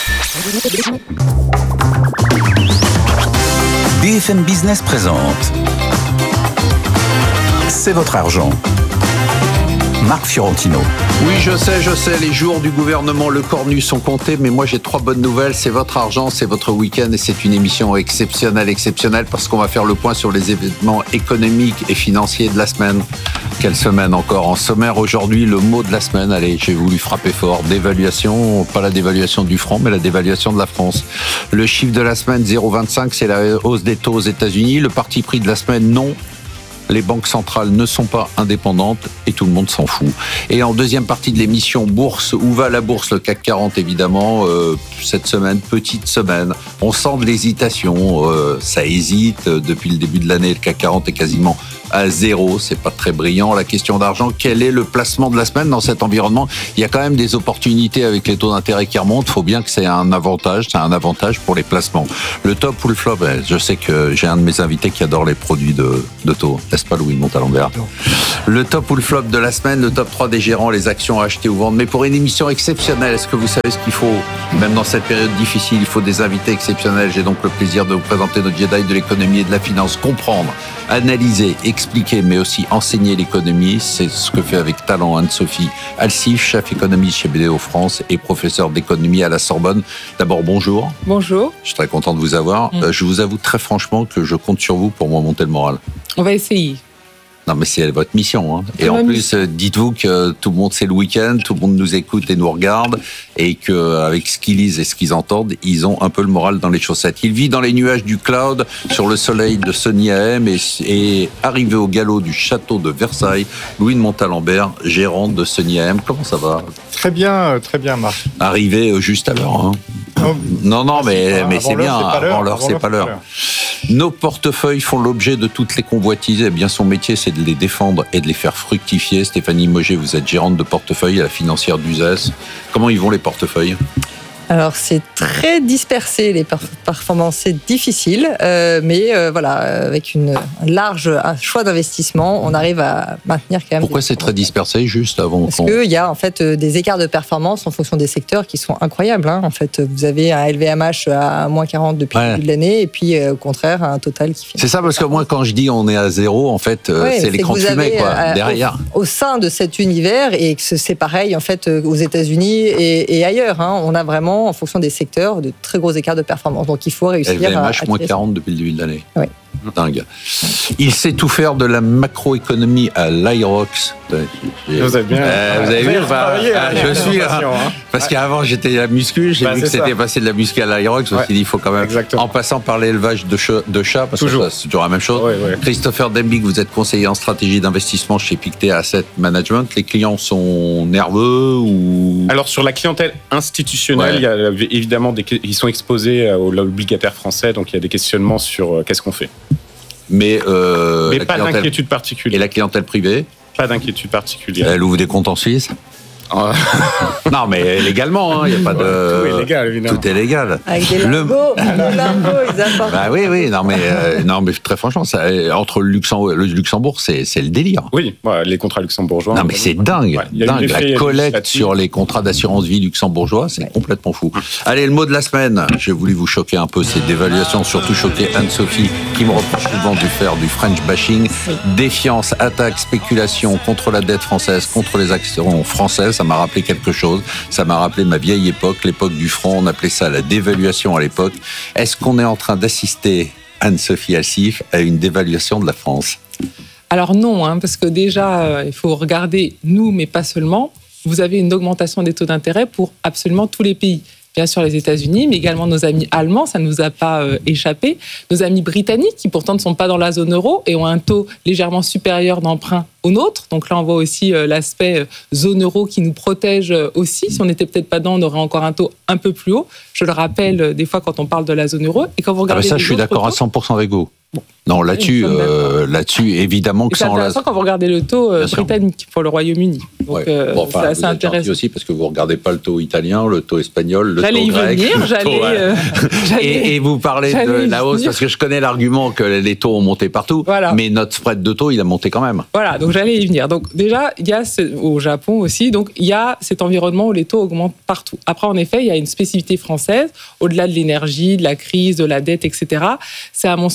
BFM Business présente. C'est votre argent. Marc Fiorentino. Oui, je sais, les jours du gouvernement Le Cornu sont comptés, mais moi j'ai 3 bonnes nouvelles. C'est votre argent, c'est votre week-end et c'est une émission exceptionnelle parce qu'on va faire le point sur les événements économiques et financiers de la semaine. Quelle semaine encore? En sommaire aujourd'hui, le mot de la semaine, allez, j'ai voulu frapper fort. Dévaluation, pas la dévaluation du franc, mais la dévaluation de la France. Le chiffre de la semaine, 0,25, c'est la hausse des taux aux États-Unis. Le parti pris de la semaine, non. Les banques centrales ne sont pas indépendantes et tout le monde s'en fout. Et en deuxième partie de l'émission Bourse, où va la bourse? Le CAC 40 évidemment, cette semaine, petite semaine. On sent de l'hésitation, ça hésite depuis le début de l'année. Le CAC 40 est quasiment à 0, c'est pas très brillant. La question d'argent, quel est le placement de la semaine dans cet environnement? Il y a quand même des opportunités avec les taux d'intérêt qui remontent. Il faut bien que c'est un avantage pour les placements. Le top ou le flop? Je sais que j'ai un de mes invités qui adore les produits de taux. N'est-ce pas, Louis de Montalembert? Le top ou le flop de la semaine, le top 3 des gérants, les actions à acheter ou vendre. Mais pour une émission exceptionnelle, est-ce que vous savez ce qu'il faut? Même dans cette période difficile, il faut des invités exceptionnels. J'ai donc le plaisir de vous présenter notre Jedi de l'économie et de la finance. Comprendre, analyser, expliquer, mais aussi enseigner l'économie. C'est ce que fait avec talent Anne-Sophie Alsif, chef économiste chez BDO France et professeur d'économie à la Sorbonne. D'abord, bonjour. Bonjour. Je suis très content de vous avoir. Je vous avoue très franchement que je compte sur vous pour me monter le moral. On va essayer. Non, mais c'est votre mission. Hein. Et en plus, dites-vous que tout le monde, c'est le week-end, tout le monde nous écoute et nous regarde, et qu'avec ce qu'ils lisent et ce qu'ils entendent, ils ont un peu le moral dans les chaussettes. Il vit dans les nuages du cloud, sur le soleil de Sony AM, et arrivé au galop du château de Versailles, Louis de Montalembert, gérant de Sony AM. Comment ça va? Très bien, Marc. Arrivé juste à l'heure. Hein. Non, mais c'est bien. Avant l'heure, c'est pas l'heure. Nos portefeuilles font l'objet de toutes les convoitises. Eh bien, son métier, c'est de les défendre et de les faire fructifier. Stéphanie Moget, vous êtes gérante de portefeuille à la financière d'Uzès. Comment ils vont les portefeuilles? Alors, c'est très dispersé, les performances, c'est difficile, mais voilà, avec un large choix d'investissement, on arrive à maintenir quand même... Pourquoi c'est très dispersé, juste avant? Parce qu'il y a en fait des écarts de performance en fonction des secteurs qui sont incroyables. Hein. En fait, vous avez un LVMH à moins 40 depuis le début de l'année, et puis au contraire, un total qui finit... C'est ça, parce que moi, quand je dis on est à 0, en fait, c'est l'écran de fumée, quoi, derrière. Au sein de cet univers, et que c'est pareil, en fait, aux États-Unis et ailleurs, hein, on a vraiment, en fonction des secteurs, de très gros écarts de performance. Donc il faut réussir LVMH, moins 40 depuis le début de l'année. Oui. Dingue. Il sait tout faire de la macroéconomie à l'Irox. Vous avez bien. Vous avez vu, je suis. Parce qu'avant, j'étais à la muscu, j'ai vu que c'était passé de la muscu à l'Irox. Je me suis dit, il faut quand même. Exactement. En passant par l'élevage de chats, parce que c'est toujours la même chose. Oui. Christopher Dembig, vous êtes conseiller en stratégie d'investissement chez Pictet Asset Management. Les clients sont nerveux ou... Alors, sur la clientèle institutionnelle, il y a évidemment ils sont exposés aux obligataires français, donc il y a des questionnements sur qu'est-ce qu'on fait. Mais pas d'inquiétude particulière. Et la clientèle privée? Pas d'inquiétude particulière. Elle ouvre des comptes en Suisse? Non, mais légalement, il n'y a pas de... Tout est légal, évidemment. Tout est légal. Avec des lambeaux, ils apportent. Bah oui, non, mais très franchement, entre le Luxembourg, c'est le délire. Oui, les contrats luxembourgeois. Non, mais c'est dingue, dingue. La collecte sur les contrats d'assurance vie luxembourgeois, c'est complètement fou. Allez, le mot de la semaine. J'ai voulu vous choquer un peu, ces dévaluations, surtout choquer Anne-Sophie, qui me reproche souvent de faire du French bashing. Défiance, attaque, spéculation contre la dette française, contre les actions françaises. Ça m'a rappelé quelque chose. Ça m'a rappelé ma vieille époque, l'époque du franc. On appelait ça la dévaluation à l'époque. Est-ce qu'on est en train d'assister, Anne-Sophie Alsif, à une dévaluation de la France? Alors non, parce que déjà, il faut regarder nous, mais pas seulement. Vous avez une augmentation des taux d'intérêt pour absolument tous les pays. Bien sûr les États-Unis, mais également nos amis allemands, ça ne nous a pas échappé. Nos amis britanniques, qui pourtant ne sont pas dans la zone euro et ont un taux légèrement supérieur d'emprunt au nôtre. Donc là, on voit aussi l'aspect zone euro qui nous protège aussi. Si on n'était peut-être pas dedans, on aurait encore un taux un peu plus haut. Je le rappelle des fois quand on parle de la zone euro. Et quand vous regardez ça, je suis d'accord à 100% avec vous. Bon. Non, là-dessus, évidemment que c'est intéressant quand vous regardez le taux britannique pour le Royaume-Uni. Donc, c'est assez intéressant. Aussi parce que vous ne regardez pas le taux italien, le taux espagnol, le taux grec. Et vous parlez de la hausse, parce que je connais l'argument que les taux ont monté partout, mais notre spread de taux, il a monté quand même. Voilà, donc j'allais y venir. Donc déjà, il y a au Japon aussi, donc il y a cet environnement où les taux augmentent partout. Après, en effet, il y a une spécificité française, au-delà de l'énergie, de la crise, de la dette, etc. C'est à mon sens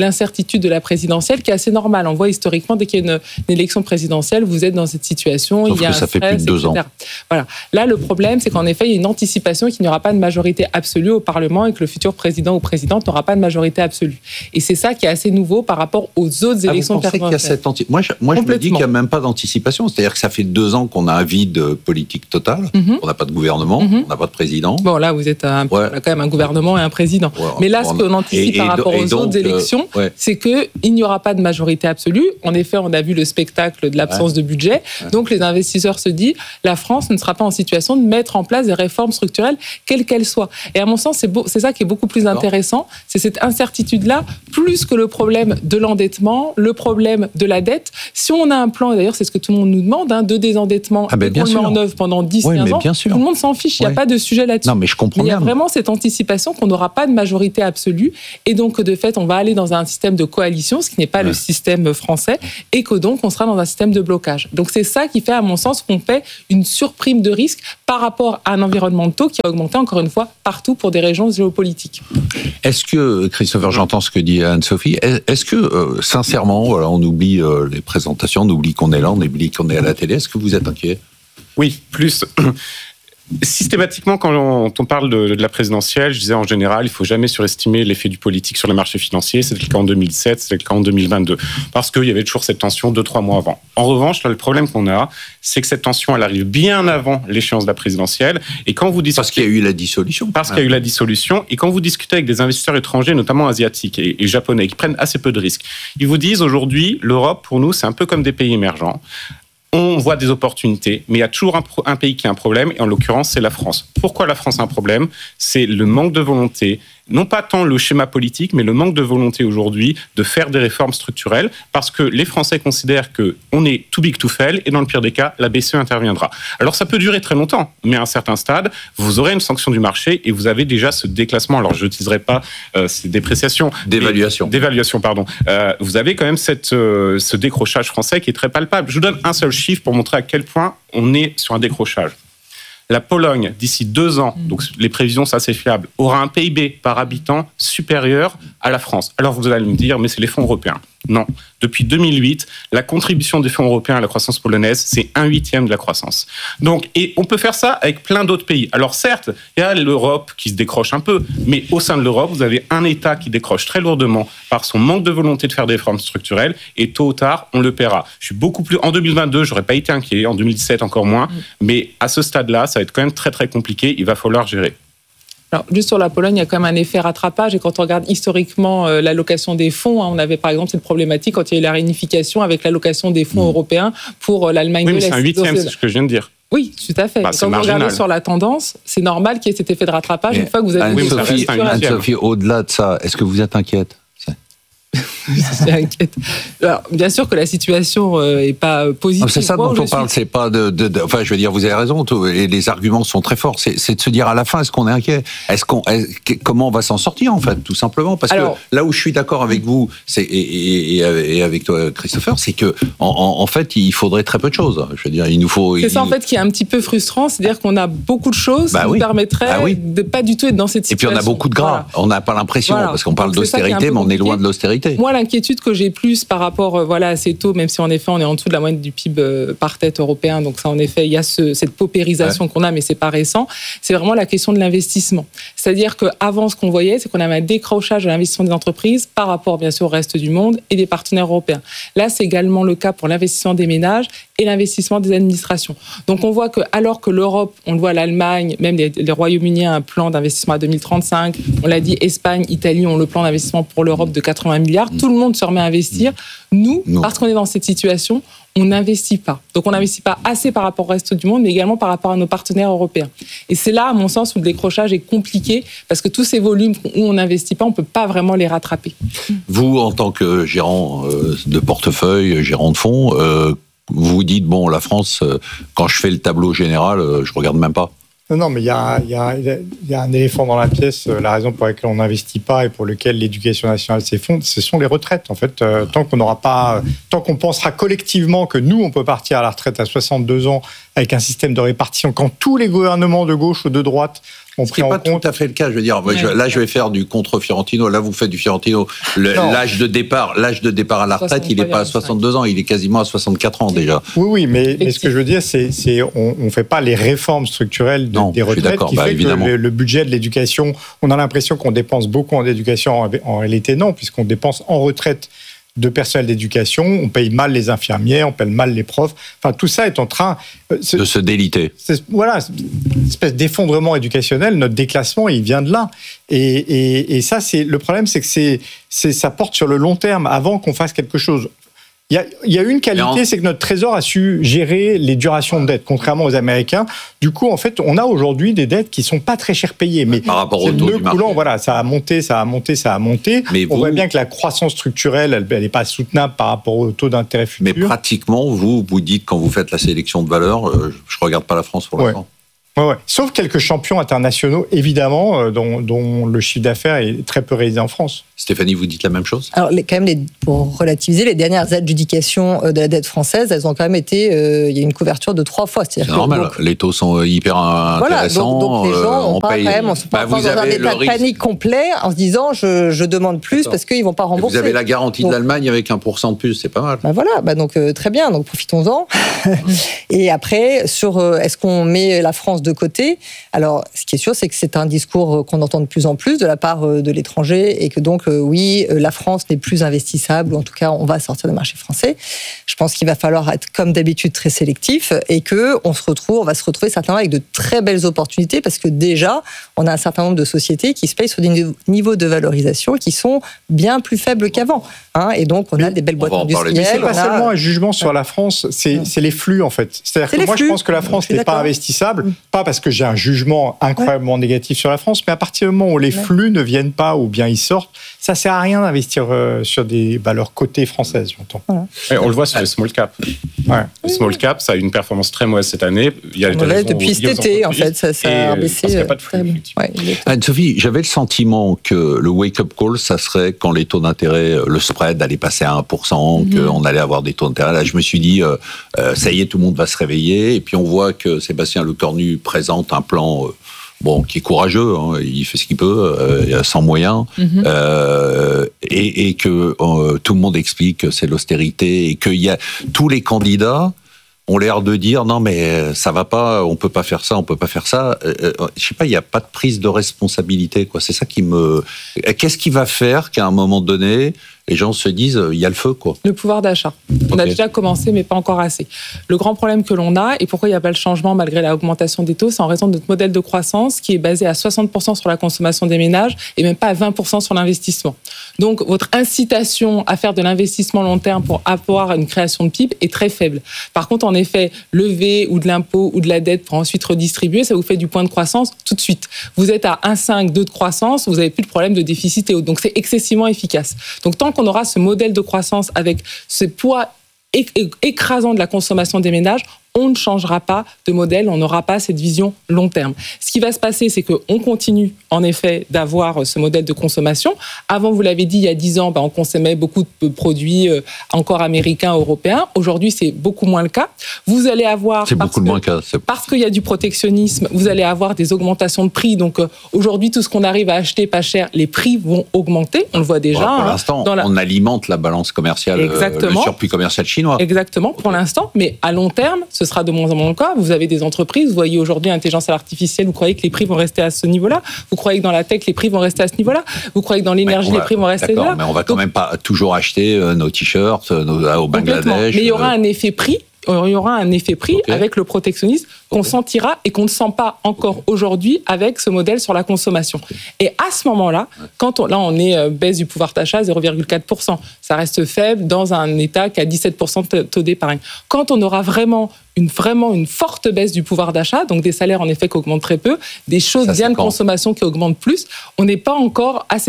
l'incertitude de la présidentielle qui est assez normale. On voit historiquement, dès qu'il y a une élection présidentielle, vous êtes dans cette situation. Sauf il y a que ça fait plus de 2 ans. Voilà. Là, le problème, c'est qu'en effet, il y a une anticipation qu'il n'y aura pas de majorité absolue au Parlement et que le futur président ou présidente n'aura pas de majorité absolue. Et c'est ça qui est assez nouveau par rapport aux autres élections présidentielles. Moi, je me dis qu'il n'y a même pas d'anticipation. C'est-à-dire que ça fait 2 ans qu'on a un vide politique total. On n'a pas de gouvernement, on n'a pas de président. Bon, là, vous êtes quand même un gouvernement et un président. Mais là, ce qu'on anticipe par rapport aux autres élections, c'est qu'il n'y aura pas de majorité absolue. En effet, on a vu le spectacle de l'absence de budget. Donc, les investisseurs se disent, la France ne sera pas en situation de mettre en place des réformes structurelles, quelles qu'elles soient. Et à mon sens, c'est ça qui est beaucoup plus intéressant. C'est cette incertitude-là, plus que le problème de l'endettement, le problème de la dette. Si on a un plan, et d'ailleurs, c'est ce que tout le monde nous demande, de désendettement, qu'on le met en œuvre pendant 10-15 ans, tout le monde s'en fiche. Il n'y a pas de sujet là-dessus. Non, mais je comprends bien. Il y a vraiment cette anticipation qu'on n'aura pas de majorité absolue et donc de fait on va aller dans un système de coalition, ce qui n'est pas le système français, et que donc on sera dans un système de blocage. Donc c'est ça qui fait à mon sens qu'on paie une surprime de risque par rapport à un environnement de taux qui a augmenté encore une fois partout pour des régions géopolitiques. Est-ce que, Christopher, j'entends ce que dit Anne-Sophie, est-ce que sincèrement, voilà, on oublie les présentations, on oublie qu'on est là, on oublie qu'on est à la télé, est-ce que vous êtes inquiet ? Oui, plus. Systématiquement, quand on parle de la présidentielle, je disais en général, il ne faut jamais surestimer l'effet du politique sur les marchés financiers. C'était le cas en 2007, c'était le cas en 2022. Parce qu'il y avait toujours cette tension 2-3 mois avant. En revanche, là, le problème qu'on a, c'est que cette tension, elle arrive bien avant l'échéance de la présidentielle. Et quand vous discutez... Parce qu'il y a eu la dissolution. Parce qu'il y a eu la dissolution. Et quand vous discutez avec des investisseurs étrangers, notamment asiatiques et japonais, qui prennent assez peu de risques, ils vous disent aujourd'hui, l'Europe, pour nous, c'est un peu comme des pays émergents. On voit des opportunités, mais il y a toujours un pays qui a un problème, et en l'occurrence, c'est la France. Pourquoi la France a un problème ? C'est le manque de volonté, non pas tant le schéma politique, mais le manque de volonté aujourd'hui de faire des réformes structurelles, parce que les Français considèrent qu'on est too big to fail, et dans le pire des cas, la BCE interviendra. Alors ça peut durer très longtemps, mais à un certain stade, vous aurez une sanction du marché, et vous avez déjà ce déclassement. Alors je n'utiliserai pas ces dépréciations. D'évaluation, pardon. Vous avez quand même ce décrochage français qui est très palpable. Je vous donne un seul chiffre pour montrer à quel point on est sur un décrochage. La Pologne, d'ici 2 ans, donc les prévisions, ça c'est fiable, aura un PIB par habitant supérieur à la France. Alors vous allez me dire, mais c'est les fonds européens. Non. Depuis 2008, la contribution des fonds européens à la croissance polonaise, c'est 1/8 de la croissance. Donc, et on peut faire ça avec plein d'autres pays. Alors certes, il y a l'Europe qui se décroche un peu, mais au sein de l'Europe, vous avez un État qui décroche très lourdement par son manque de volonté de faire des réformes structurelles, et tôt ou tard, on le paiera. Je suis beaucoup plus... En 2022, j'aurais pas été inquiet, en 2017 encore moins, mais à ce stade-là, ça va être quand même très très compliqué, il va falloir gérer. Alors, juste sur la Pologne, il y a quand même un effet rattrapage. Et quand on regarde historiquement l'allocation des fonds, on avait par exemple cette problématique quand il y a eu la réunification avec l'allocation des fonds européens pour l'Allemagne de l'Est. Oui, mais c'est 1/8, c'est ce que je viens de dire. Oui, tout à fait. Quand vous regardez sur la tendance, c'est normal qu'il y ait cet effet de rattrapage une fois que vous avez... Anne-Sophie, au-delà de ça, est-ce que vous êtes inquiète ? C'est inquiète. Alors, bien sûr que la situation n'est pas positive. C'est ça dont on parle, c'est pas enfin, je veux dire, vous avez raison, et les arguments sont très forts. C'est de se dire à la fin, est-ce qu'on est inquiet ? Comment on va s'en sortir, en fait, tout simplement ? Parce que là où je suis d'accord avec vous, et avec toi, Christopher, c'est que en fait, il faudrait très peu de choses. Je veux dire, il nous faut. C'est ça, en fait, qui est un petit peu frustrant, c'est-à-dire qu'on a beaucoup de choses qui nous permettraient de pas du tout être dans cette situation. Et puis on a beaucoup de gras. On n'a pas l'impression, parce qu'on parle d'austérité, mais on est loin de l'austérité. Moi, l'inquiétude que j'ai plus par rapport à ces taux, même si en effet on est en dessous de la moyenne du PIB par tête européen, donc ça en effet il y a cette paupérisation qu'on a, mais c'est pas récent, c'est vraiment la question de l'investissement. C'est-à-dire qu'avant ce qu'on voyait, c'est qu'on avait un décrochage de l'investissement des entreprises par rapport bien sûr au reste du monde et des partenaires européens. Là, c'est également le cas pour l'investissement des ménages et l'investissement des administrations. Donc on voit que alors que l'Europe, on le voit l'Allemagne, même les Royaume-Uni a un plan d'investissement à 2035, on l'a dit, Espagne, Italie ont le plan d'investissement pour l'Europe de 80 milliards, tout le monde se remet à investir. Nous, parce qu'on est dans cette situation, on n'investit pas. Donc on n'investit pas assez par rapport au reste du monde, mais également par rapport à nos partenaires européens. Et c'est là, à mon sens, où le décrochage est compliqué, parce que tous ces volumes où on n'investit pas, on ne peut pas vraiment les rattraper. Vous, en tant que gérant de portefeuille, gérant de fonds, vous vous dites, bon, la France, quand je fais le tableau général, je regarde même pas. Non, mais il y a un éléphant dans la pièce. La raison pour laquelle on n'investit pas et pour laquelle l'éducation nationale s'effondre, ce sont les retraites. En fait, tant qu'on pensera collectivement que nous, on peut partir à la retraite à 62 ans avec un système de répartition. Quand tous les gouvernements de gauche ou de droite ont pris en compte... Ce n'est pas tout à fait le cas, je veux dire. Là, je vais faire du contre Fiorentino. Là, vous faites du Fiorentino. L'âge de départ à la retraite, il n'est pas à 62 ans, il est quasiment à 64 ans déjà. Oui, mais ce que je veux dire, c'est on ne fait pas les réformes structurelles des retraites qui fait que le budget de l'éducation, on a l'impression qu'on dépense beaucoup en éducation. En réalité, non, puisqu'on dépense en retraite de personnel d'éducation, on paye mal les infirmières, on paye mal les profs. Enfin, tout ça est en train de se déliter. Voilà, une espèce d'effondrement éducationnel. Notre déclassement, il vient de là. Et ça, le problème, c'est que ça porte sur le long terme, avant qu'on fasse quelque chose. Il y a une qualité, c'est que notre Trésor a su gérer les durations de dette, contrairement aux Américains. Du coup, en fait, on a aujourd'hui des dettes qui ne sont pas très cher payées. Mais par rapport au taux du marché. Voilà, ça a monté. Mais on voit bien que la croissance structurelle, elle n'est pas soutenable par rapport au taux d'intérêt futur. Mais pratiquement, vous dites, quand vous faites la sélection de valeurs, je ne regarde pas la France pour l'instant. Ouais. Sauf quelques champions internationaux, évidemment, dont le chiffre d'affaires est très peu réalisé en France. Stéphanie, vous dites la même chose ? Alors, quand même, pour relativiser, les dernières adjudications de la dette française, elles ont quand même été... il y a une couverture de 3 fois. C'est normal, les taux sont hyper intéressants. Donc les gens, on se passe dans un état de panique complet en se disant je demande plus parce qu'ils ne vont pas rembourser. Vous avez la garantie de l'Allemagne avec 1% de plus, c'est pas mal. Donc très bien, donc profitons-en. Et après, sur est-ce qu'on met la France de côté ? Alors, ce qui est sûr, c'est que c'est un discours qu'on entend de plus en plus de la part de l'étranger et que donc, oui, la France n'est plus investissable, ou en tout cas, on va sortir du marché français. Je pense qu'il va falloir être, comme d'habitude, très sélectif et qu'on va se retrouver certainement avec de très belles opportunités parce que déjà, on a un certain nombre de sociétés qui se payent sur des niveaux de valorisation qui sont bien plus faibles qu'avant. Et donc, on a des belles boîtes industrielles. Mais c'est pas seulement un jugement sur la France, c'est les flux, en fait. C'est-à-dire que moi, je pense que la France n'est pas investissable, pas parce que j'ai un jugement incroyablement négatif sur la France, mais à partir du moment où les flux ne viennent pas ou bien ils sortent, ça sert à rien d'investir sur des valeurs cotées françaises, j'entends. Voilà. On le voit sur les small cap. Le small cap, ça a une performance très mauvaise cette année. Depuis cet été, en fait, ça a baissé. Parce qu'il n'y a pas de flux. Anne-Sophie, j'avais le sentiment que le wake-up call, ça serait quand les taux d'intérêt, le spread allait passer à 1%, qu'on allait avoir des taux d'intérêt. Là, je me suis dit, ça y est, tout le monde va se réveiller. Et puis, on voit que Sébastien Lecornu présente un plan qui est courageux, il fait ce qu'il peut, sans moyens, et que tout le monde explique que c'est l'austérité, et qu'il y a tous les candidats ont l'air de dire non mais ça va pas, on peut pas faire ça, je sais pas, il y a pas de prise de responsabilité, quoi. C'est ça qui me... Qu'est-ce qui va faire qu'à un moment donné les gens se disent il y a le feu, quoi. Le pouvoir d'achat. On a déjà commencé, mais pas encore assez. Le grand problème que l'on a, et pourquoi il n'y a pas le changement malgré l'augmentation des taux, c'est en raison de notre modèle de croissance qui est basé à 60% sur la consommation des ménages et même pas à 20% sur l'investissement. Donc, votre incitation à faire de l'investissement long terme pour avoir une création de PIB est très faible. Par contre, en effet, lever ou de l'impôt ou de la dette pour ensuite redistribuer, ça vous fait du point de croissance tout de suite. Vous êtes à 1,5, 2 de croissance, vous n'avez plus de problème de déficit et autres. Donc, c'est excessivement efficace. Donc, tant qu'on aura ce modèle de croissance avec ce poids écrasant de la consommation des ménages, on ne changera pas de modèle, on n'aura pas cette vision long terme. Ce qui va se passer, c'est qu'on continue en effet d'avoir ce modèle de consommation. Avant, vous l'avez dit, il y a 10 ans, on consommait beaucoup de produits encore américains, européens. Aujourd'hui, c'est beaucoup moins le cas. Vous allez avoir... C'est beaucoup moins le cas. Parce qu'il y a du protectionnisme, vous allez avoir des augmentations de prix. Donc aujourd'hui, tout ce qu'on arrive à acheter pas cher, les prix vont augmenter. On le voit déjà. Pour l'instant, on alimente la balance commerciale, le surplus commercial chinois. Exactement, pour l'instant. Mais à long terme, ce sera de moins en moins le cas. Vous avez des entreprises, vous voyez aujourd'hui l'intelligence artificielle, vous croyez que les prix vont rester à ce niveau-là? Vous croyez que dans la tech, les prix vont rester à ce niveau-là? Vous croyez que dans l'énergie, les prix vont rester là? Mais on va quand même pas toujours acheter nos t-shirts au Bangladesh. Mais il y aura un effet prix. Il y aura un effet prix avec le protectionnisme qu'on sentira et qu'on ne sent pas encore aujourd'hui avec ce modèle sur la consommation. Et à ce moment-là, là on est baisse du pouvoir d'achat 0,4%. Ça reste faible dans un État qui a 17% de taux d'épargne. Quand on aura vraiment une forte baisse du pouvoir d'achat, donc des salaires en effet qui augmentent très peu, des choses bien de consommation qui augmentent plus, on n'est pas encore à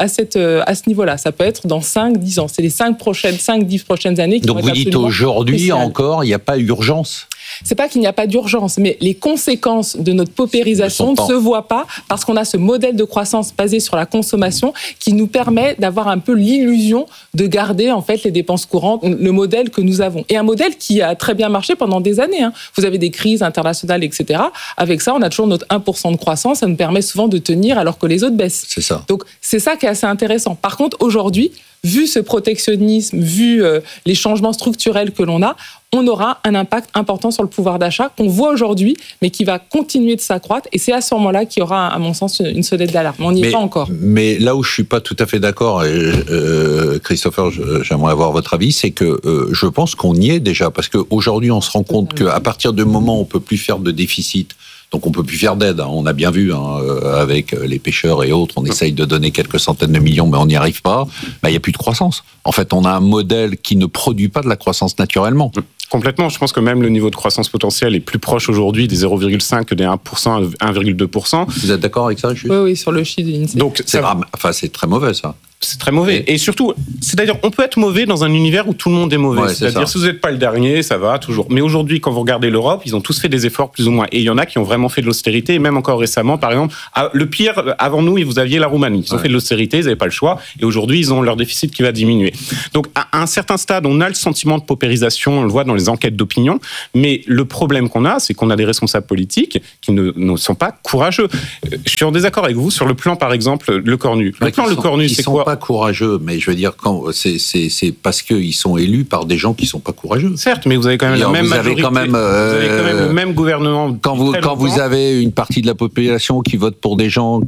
ce niveau-là. Ça peut être dans 5-10 ans. C'est les 5-10 prochaines années qui donc vont être absolument vous dites aujourd'hui cruciales. encore, il n'y a pas urgence? c'est pas qu'il n'y a pas d'urgence, mais les conséquences de notre paupérisation ne se voient pas parce qu'on a ce modèle de croissance basé sur la consommation qui nous permet d'avoir un peu l'illusion de garder en fait les dépenses courantes, le modèle que nous avons. Et un modèle qui a très bien marché pendant des années. Vous avez des crises internationales, etc. Avec ça, on a toujours notre 1% de croissance. Ça nous permet souvent de tenir alors que les autres baissent. C'est ça. Donc, c'est ça qui est assez intéressant. Par contre, aujourd'hui, vu ce protectionnisme, vu les changements structurels que l'on a, on aura un impact important sur le pouvoir d'achat qu'on voit aujourd'hui, mais qui va continuer de s'accroître. Et c'est à ce moment-là qu'il y aura, à mon sens, une sonnette d'alarme. On n'y est pas encore. Mais là où je suis pas tout à fait d'accord, Christopher, j'aimerais avoir votre avis, c'est que je pense qu'on y est déjà, parce qu'aujourd'hui, on se rend compte qu'à partir du moment où on peut plus faire de déficit, donc on peut plus faire d'aide, on a bien vu avec les pêcheurs et autres, on essaye de donner quelques centaines de millions, mais on n'y arrive pas, il n'y a plus de croissance. En fait, on a un modèle qui ne produit pas de la croissance naturellement. Complètement, je pense que même le niveau de croissance potentielle est plus proche aujourd'hui des 0,5 que des 1%, 1,2%. Vous êtes d'accord avec ça, Juste ? Oui, sur le chiffre de l'INSEE. Donc, c'est très mauvais, ça. C'est très mauvais. Et surtout, c'est-à-dire, on peut être mauvais dans un univers où tout le monde est mauvais. C'est-à-dire, si vous n'êtes pas le dernier, ça va toujours. Mais aujourd'hui, quand vous regardez l'Europe, ils ont tous fait des efforts plus ou moins. Et il y en a qui ont vraiment fait de l'austérité. Et même encore récemment, par exemple, le pire, avant nous, vous aviez la Roumanie. Ils ont fait de l'austérité, ils n'avaient pas le choix. Et aujourd'hui, ils ont leur déficit qui va diminuer. Donc, à un certain stade, on a le sentiment de paupérisation. On le voit dans les enquêtes d'opinion. Mais le problème qu'on a, c'est qu'on a des responsables politiques qui ne sont pas courageux. Je suis en désaccord avec vous sur le plan, par exemple, Le Cornu. Le plan Le Cornu, c'est quoi ? Ils sont pas courageux. Mais je veux dire, c'est parce qu'ils sont élus par des gens qui sont pas courageux. Certes, mais vous avez quand même la même majorité. Vous avez quand même le même gouvernement. Quand vous avez une partie de la population qui vote pour des gens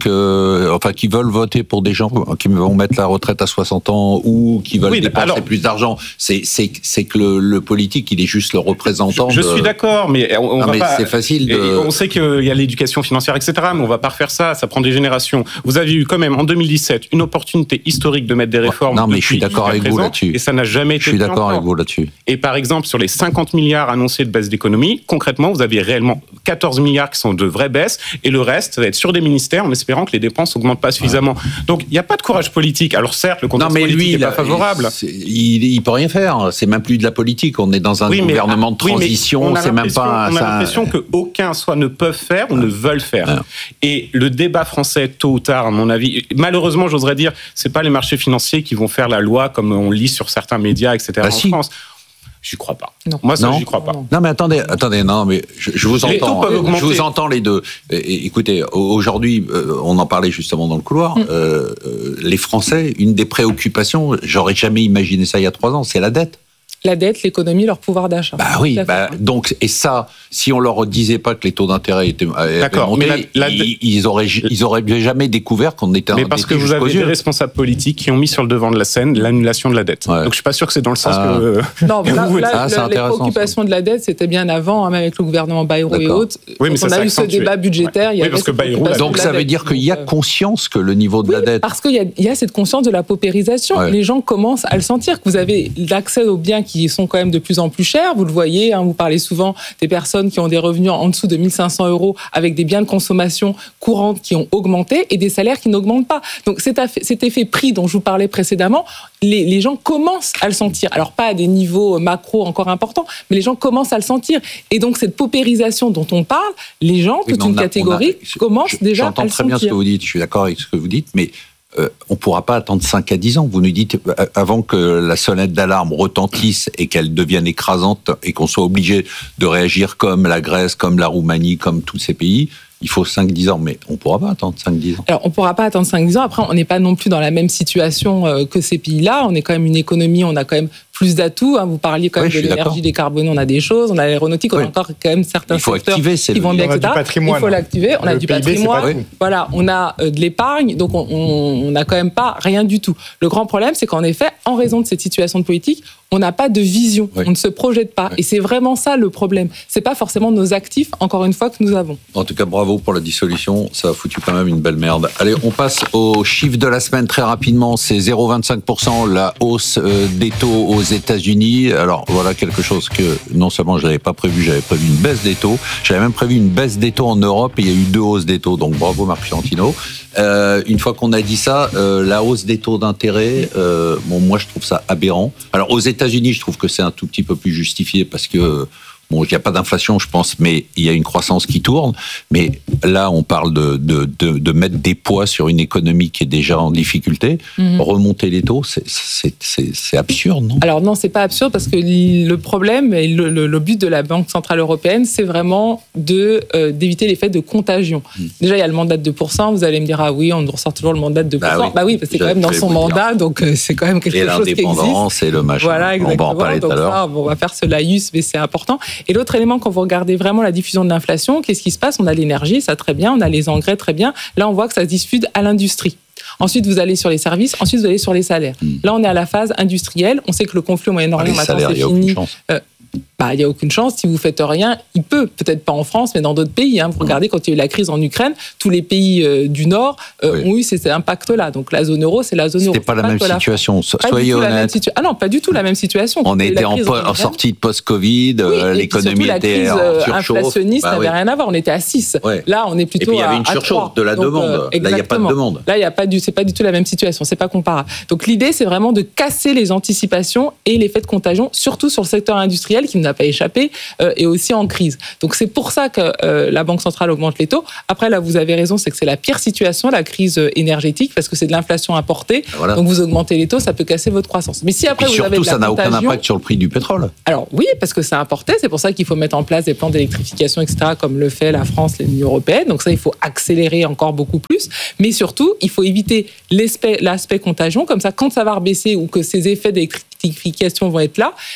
qui veulent voter pour des gens qui vont mettre la retraite à 60 ans ou qui veulent dépenser plus d'argent, c'est que le politique, il est juste le représentant. Je suis d'accord, mais c'est facile. On sait qu'il y a l'éducation financière, etc. Mais on va pas refaire ça. Ça prend des générations. Vous avez eu quand même en 2017 une opportunité historique de mettre des réformes. Non, mais je suis d'accord avec vous là-dessus. Et ça n'a jamais été. Je suis d'accord avec vous là-dessus. Et par exemple, sur les 50 milliards annoncés de baisse d'économie, concrètement, vous avez réellement 14 milliards qui sont de vraies baisses, et le reste, ça va être sur des ministères, en espérant que les dépenses n'augmentent pas suffisamment. Donc, il n'y a pas de courage politique. Alors certes, le contexte politique n'est pas favorable. Il peut rien faire. C'est même plus de la politique. On est dans un gouvernement de transition. C'est même pas. On a l'impression qu'aucun soit ne peuvent faire ou ne veulent faire. Et le débat français, tôt ou tard, à mon avis, malheureusement, j'oserais dire, c'est pas les marchés financiers qui vont faire la loi comme on lit sur certains médias, etc. en France. J'y crois pas. Non. Moi, ça, j'y crois pas. Non, mais attendez, non, mais je vous entends. Je vous entends les deux. Écoutez, aujourd'hui, on en parlait justement dans le couloir. Les Français, une des préoccupations, j'aurais jamais imaginé ça il y a 3 ans, c'est la dette. La dette, l'économie, leur pouvoir d'achat. Donc, et ça, si on leur disait pas que les taux d'intérêt étaient montés, ils auraient jamais découvert qu'on était. Mais parce que vous avez des responsables politiques qui ont mis sur le devant de la scène l'annulation de la dette. Donc, je suis pas sûr que c'est dans le sens que. Non, les préoccupations de la dette, c'était bien avant, même avec le gouvernement Bayrou et autres. Oui, mais on a eu ce débat budgétaire. Oui, parce que Bayrou. Donc, ça veut dire qu'il y a conscience que le niveau de la dette. Parce qu'il y a cette conscience de la paupérisation. Les gens commencent à le sentir, que vous avez l'accès aux biens qui sont quand même de plus en plus chers. Vous le voyez, vous parlez souvent des personnes qui ont des revenus en dessous de 1 500 € avec des biens de consommation courante qui ont augmenté et des salaires qui n'augmentent pas. Donc cet effet prix dont je vous parlais précédemment, les gens commencent à le sentir. Alors pas à des niveaux macro encore importants, mais les gens commencent à le sentir. Et donc cette paupérisation dont on parle, les gens, toute une catégorie, commencent déjà à le sentir. J'entends très bien ce que vous dites, je suis d'accord avec ce que vous dites, mais on ne pourra pas attendre 5 à 10 ans. Vous nous dites, avant que la sonnette d'alarme retentisse et qu'elle devienne écrasante et qu'on soit obligé de réagir comme la Grèce, comme la Roumanie, comme tous ces pays, il faut 5-10 ans. Mais on ne pourra pas attendre 5-10 ans. Alors, on ne pourra pas attendre 5-10 ans. Après, on n'est pas non plus dans la même situation que ces pays-là. On est quand même une économie, on a quand même plus d'atouts. Vous parliez quand même de l'énergie décarbonée, on a des choses. On a l'aéronautique, on a encore quand même certains secteurs qui vont bien, etc. Il faut l'activer. On a du patrimoine. Voilà, on a de l'épargne. Donc, on n'a quand même pas rien du tout. Le grand problème, c'est qu'en effet, en raison de cette situation de politique, on n'a pas de vision. On ne se projette pas. Et c'est vraiment ça le problème. C'est pas forcément nos actifs, encore une fois, que nous avons. En tout cas, bravo pour la dissolution. Ça a foutu quand même une belle merde. Allez, on passe au chiffre de la semaine très rapidement. C'est 0,25% la hausse des taux aux États-Unis. Alors voilà quelque chose que non seulement je n'avais pas prévu, j'avais prévu une baisse des taux. J'avais même prévu une baisse des taux en Europe et il y a eu 2 hausses des taux. Donc bravo Marc Fiorentino. Une fois qu'on a dit ça, la hausse des taux d'intérêt, moi je trouve ça aberrant. Alors aux États-Unis, je trouve que c'est un tout petit peu plus justifié parce que Bon, il n'y a pas d'inflation, je pense, mais il y a une croissance qui tourne. Mais là, on parle de mettre des poids sur une économie qui est déjà en difficulté. Remonter les taux, c'est absurde, non? Alors non, c'est pas absurde parce que le problème et le but de la Banque Centrale Européenne, c'est vraiment d'éviter l'effet de contagion. Déjà, il y a le mandat de 2%. Vous allez me dire, ah oui, on ressort toujours le mandat de 2%. Bah oui, parce que c'est quand même dans son mandat, donc c'est quand même quelque chose qui existe. Et l'indépendance et le machin. Voilà, exactement. On va en parler tout à l'heure. On va faire ce laïus, mais c'est important. Et l'autre élément, quand vous regardez vraiment la diffusion de l'inflation, qu'est-ce qui se passe? On a l'énergie, ça très bien, on a les engrais, très bien. Là, on voit que ça se diffuse à l'industrie. Ensuite, vous allez sur les services, ensuite, vous allez sur les salaires. Là, on est à la phase industrielle. On sait que le conflit au Moyen-Orient, maintenant, c'est fini. Il n'y a aucune chance. Si vous ne faites rien, il peut-être pas en France, mais dans d'autres pays. Vous regardez, quand il y a eu la crise en Ukraine, tous les pays du Nord ont eu cet impact-là. Donc la zone euro, c'est la zone euro. C'était pas la même situation. Soyez honnête. Ah non, pas du tout la même situation. On était en sortie de post-Covid, l'économie était en surchauffe. Inflationniste n'avait rien à voir. On était à 6. Là, on est plutôt à 3. Et puis il y avait une surchauffe de la demande. Là, il n'y a pas de demande. Là, c'est pas du tout la même situation. C'est pas comparable. Donc l'idée, c'est vraiment de casser les anticipations et l'effet de contagion, surtout sur le secteur industriel qui n'a pas échappé et aussi en crise. Donc c'est pour ça que la Banque centrale augmente les taux. Après, là, vous avez raison, c'est que c'est la pire situation, la crise énergétique, parce que c'est de l'inflation importée. Voilà. Donc vous augmentez les taux, ça peut casser votre croissance. Mais si après vous avez de la ça n'a aucun impact sur le prix du pétrole. Alors oui, parce que c'est importé, c'est pour ça qu'il faut mettre en place des plans d'électrification, etc., comme le fait la France, l'Union européenne. Donc ça, il faut accélérer encore beaucoup plus. Mais surtout, il faut éviter l'aspect contagion, comme ça, quand ça va rebaisser ou que ces effets d'électrification vont être là,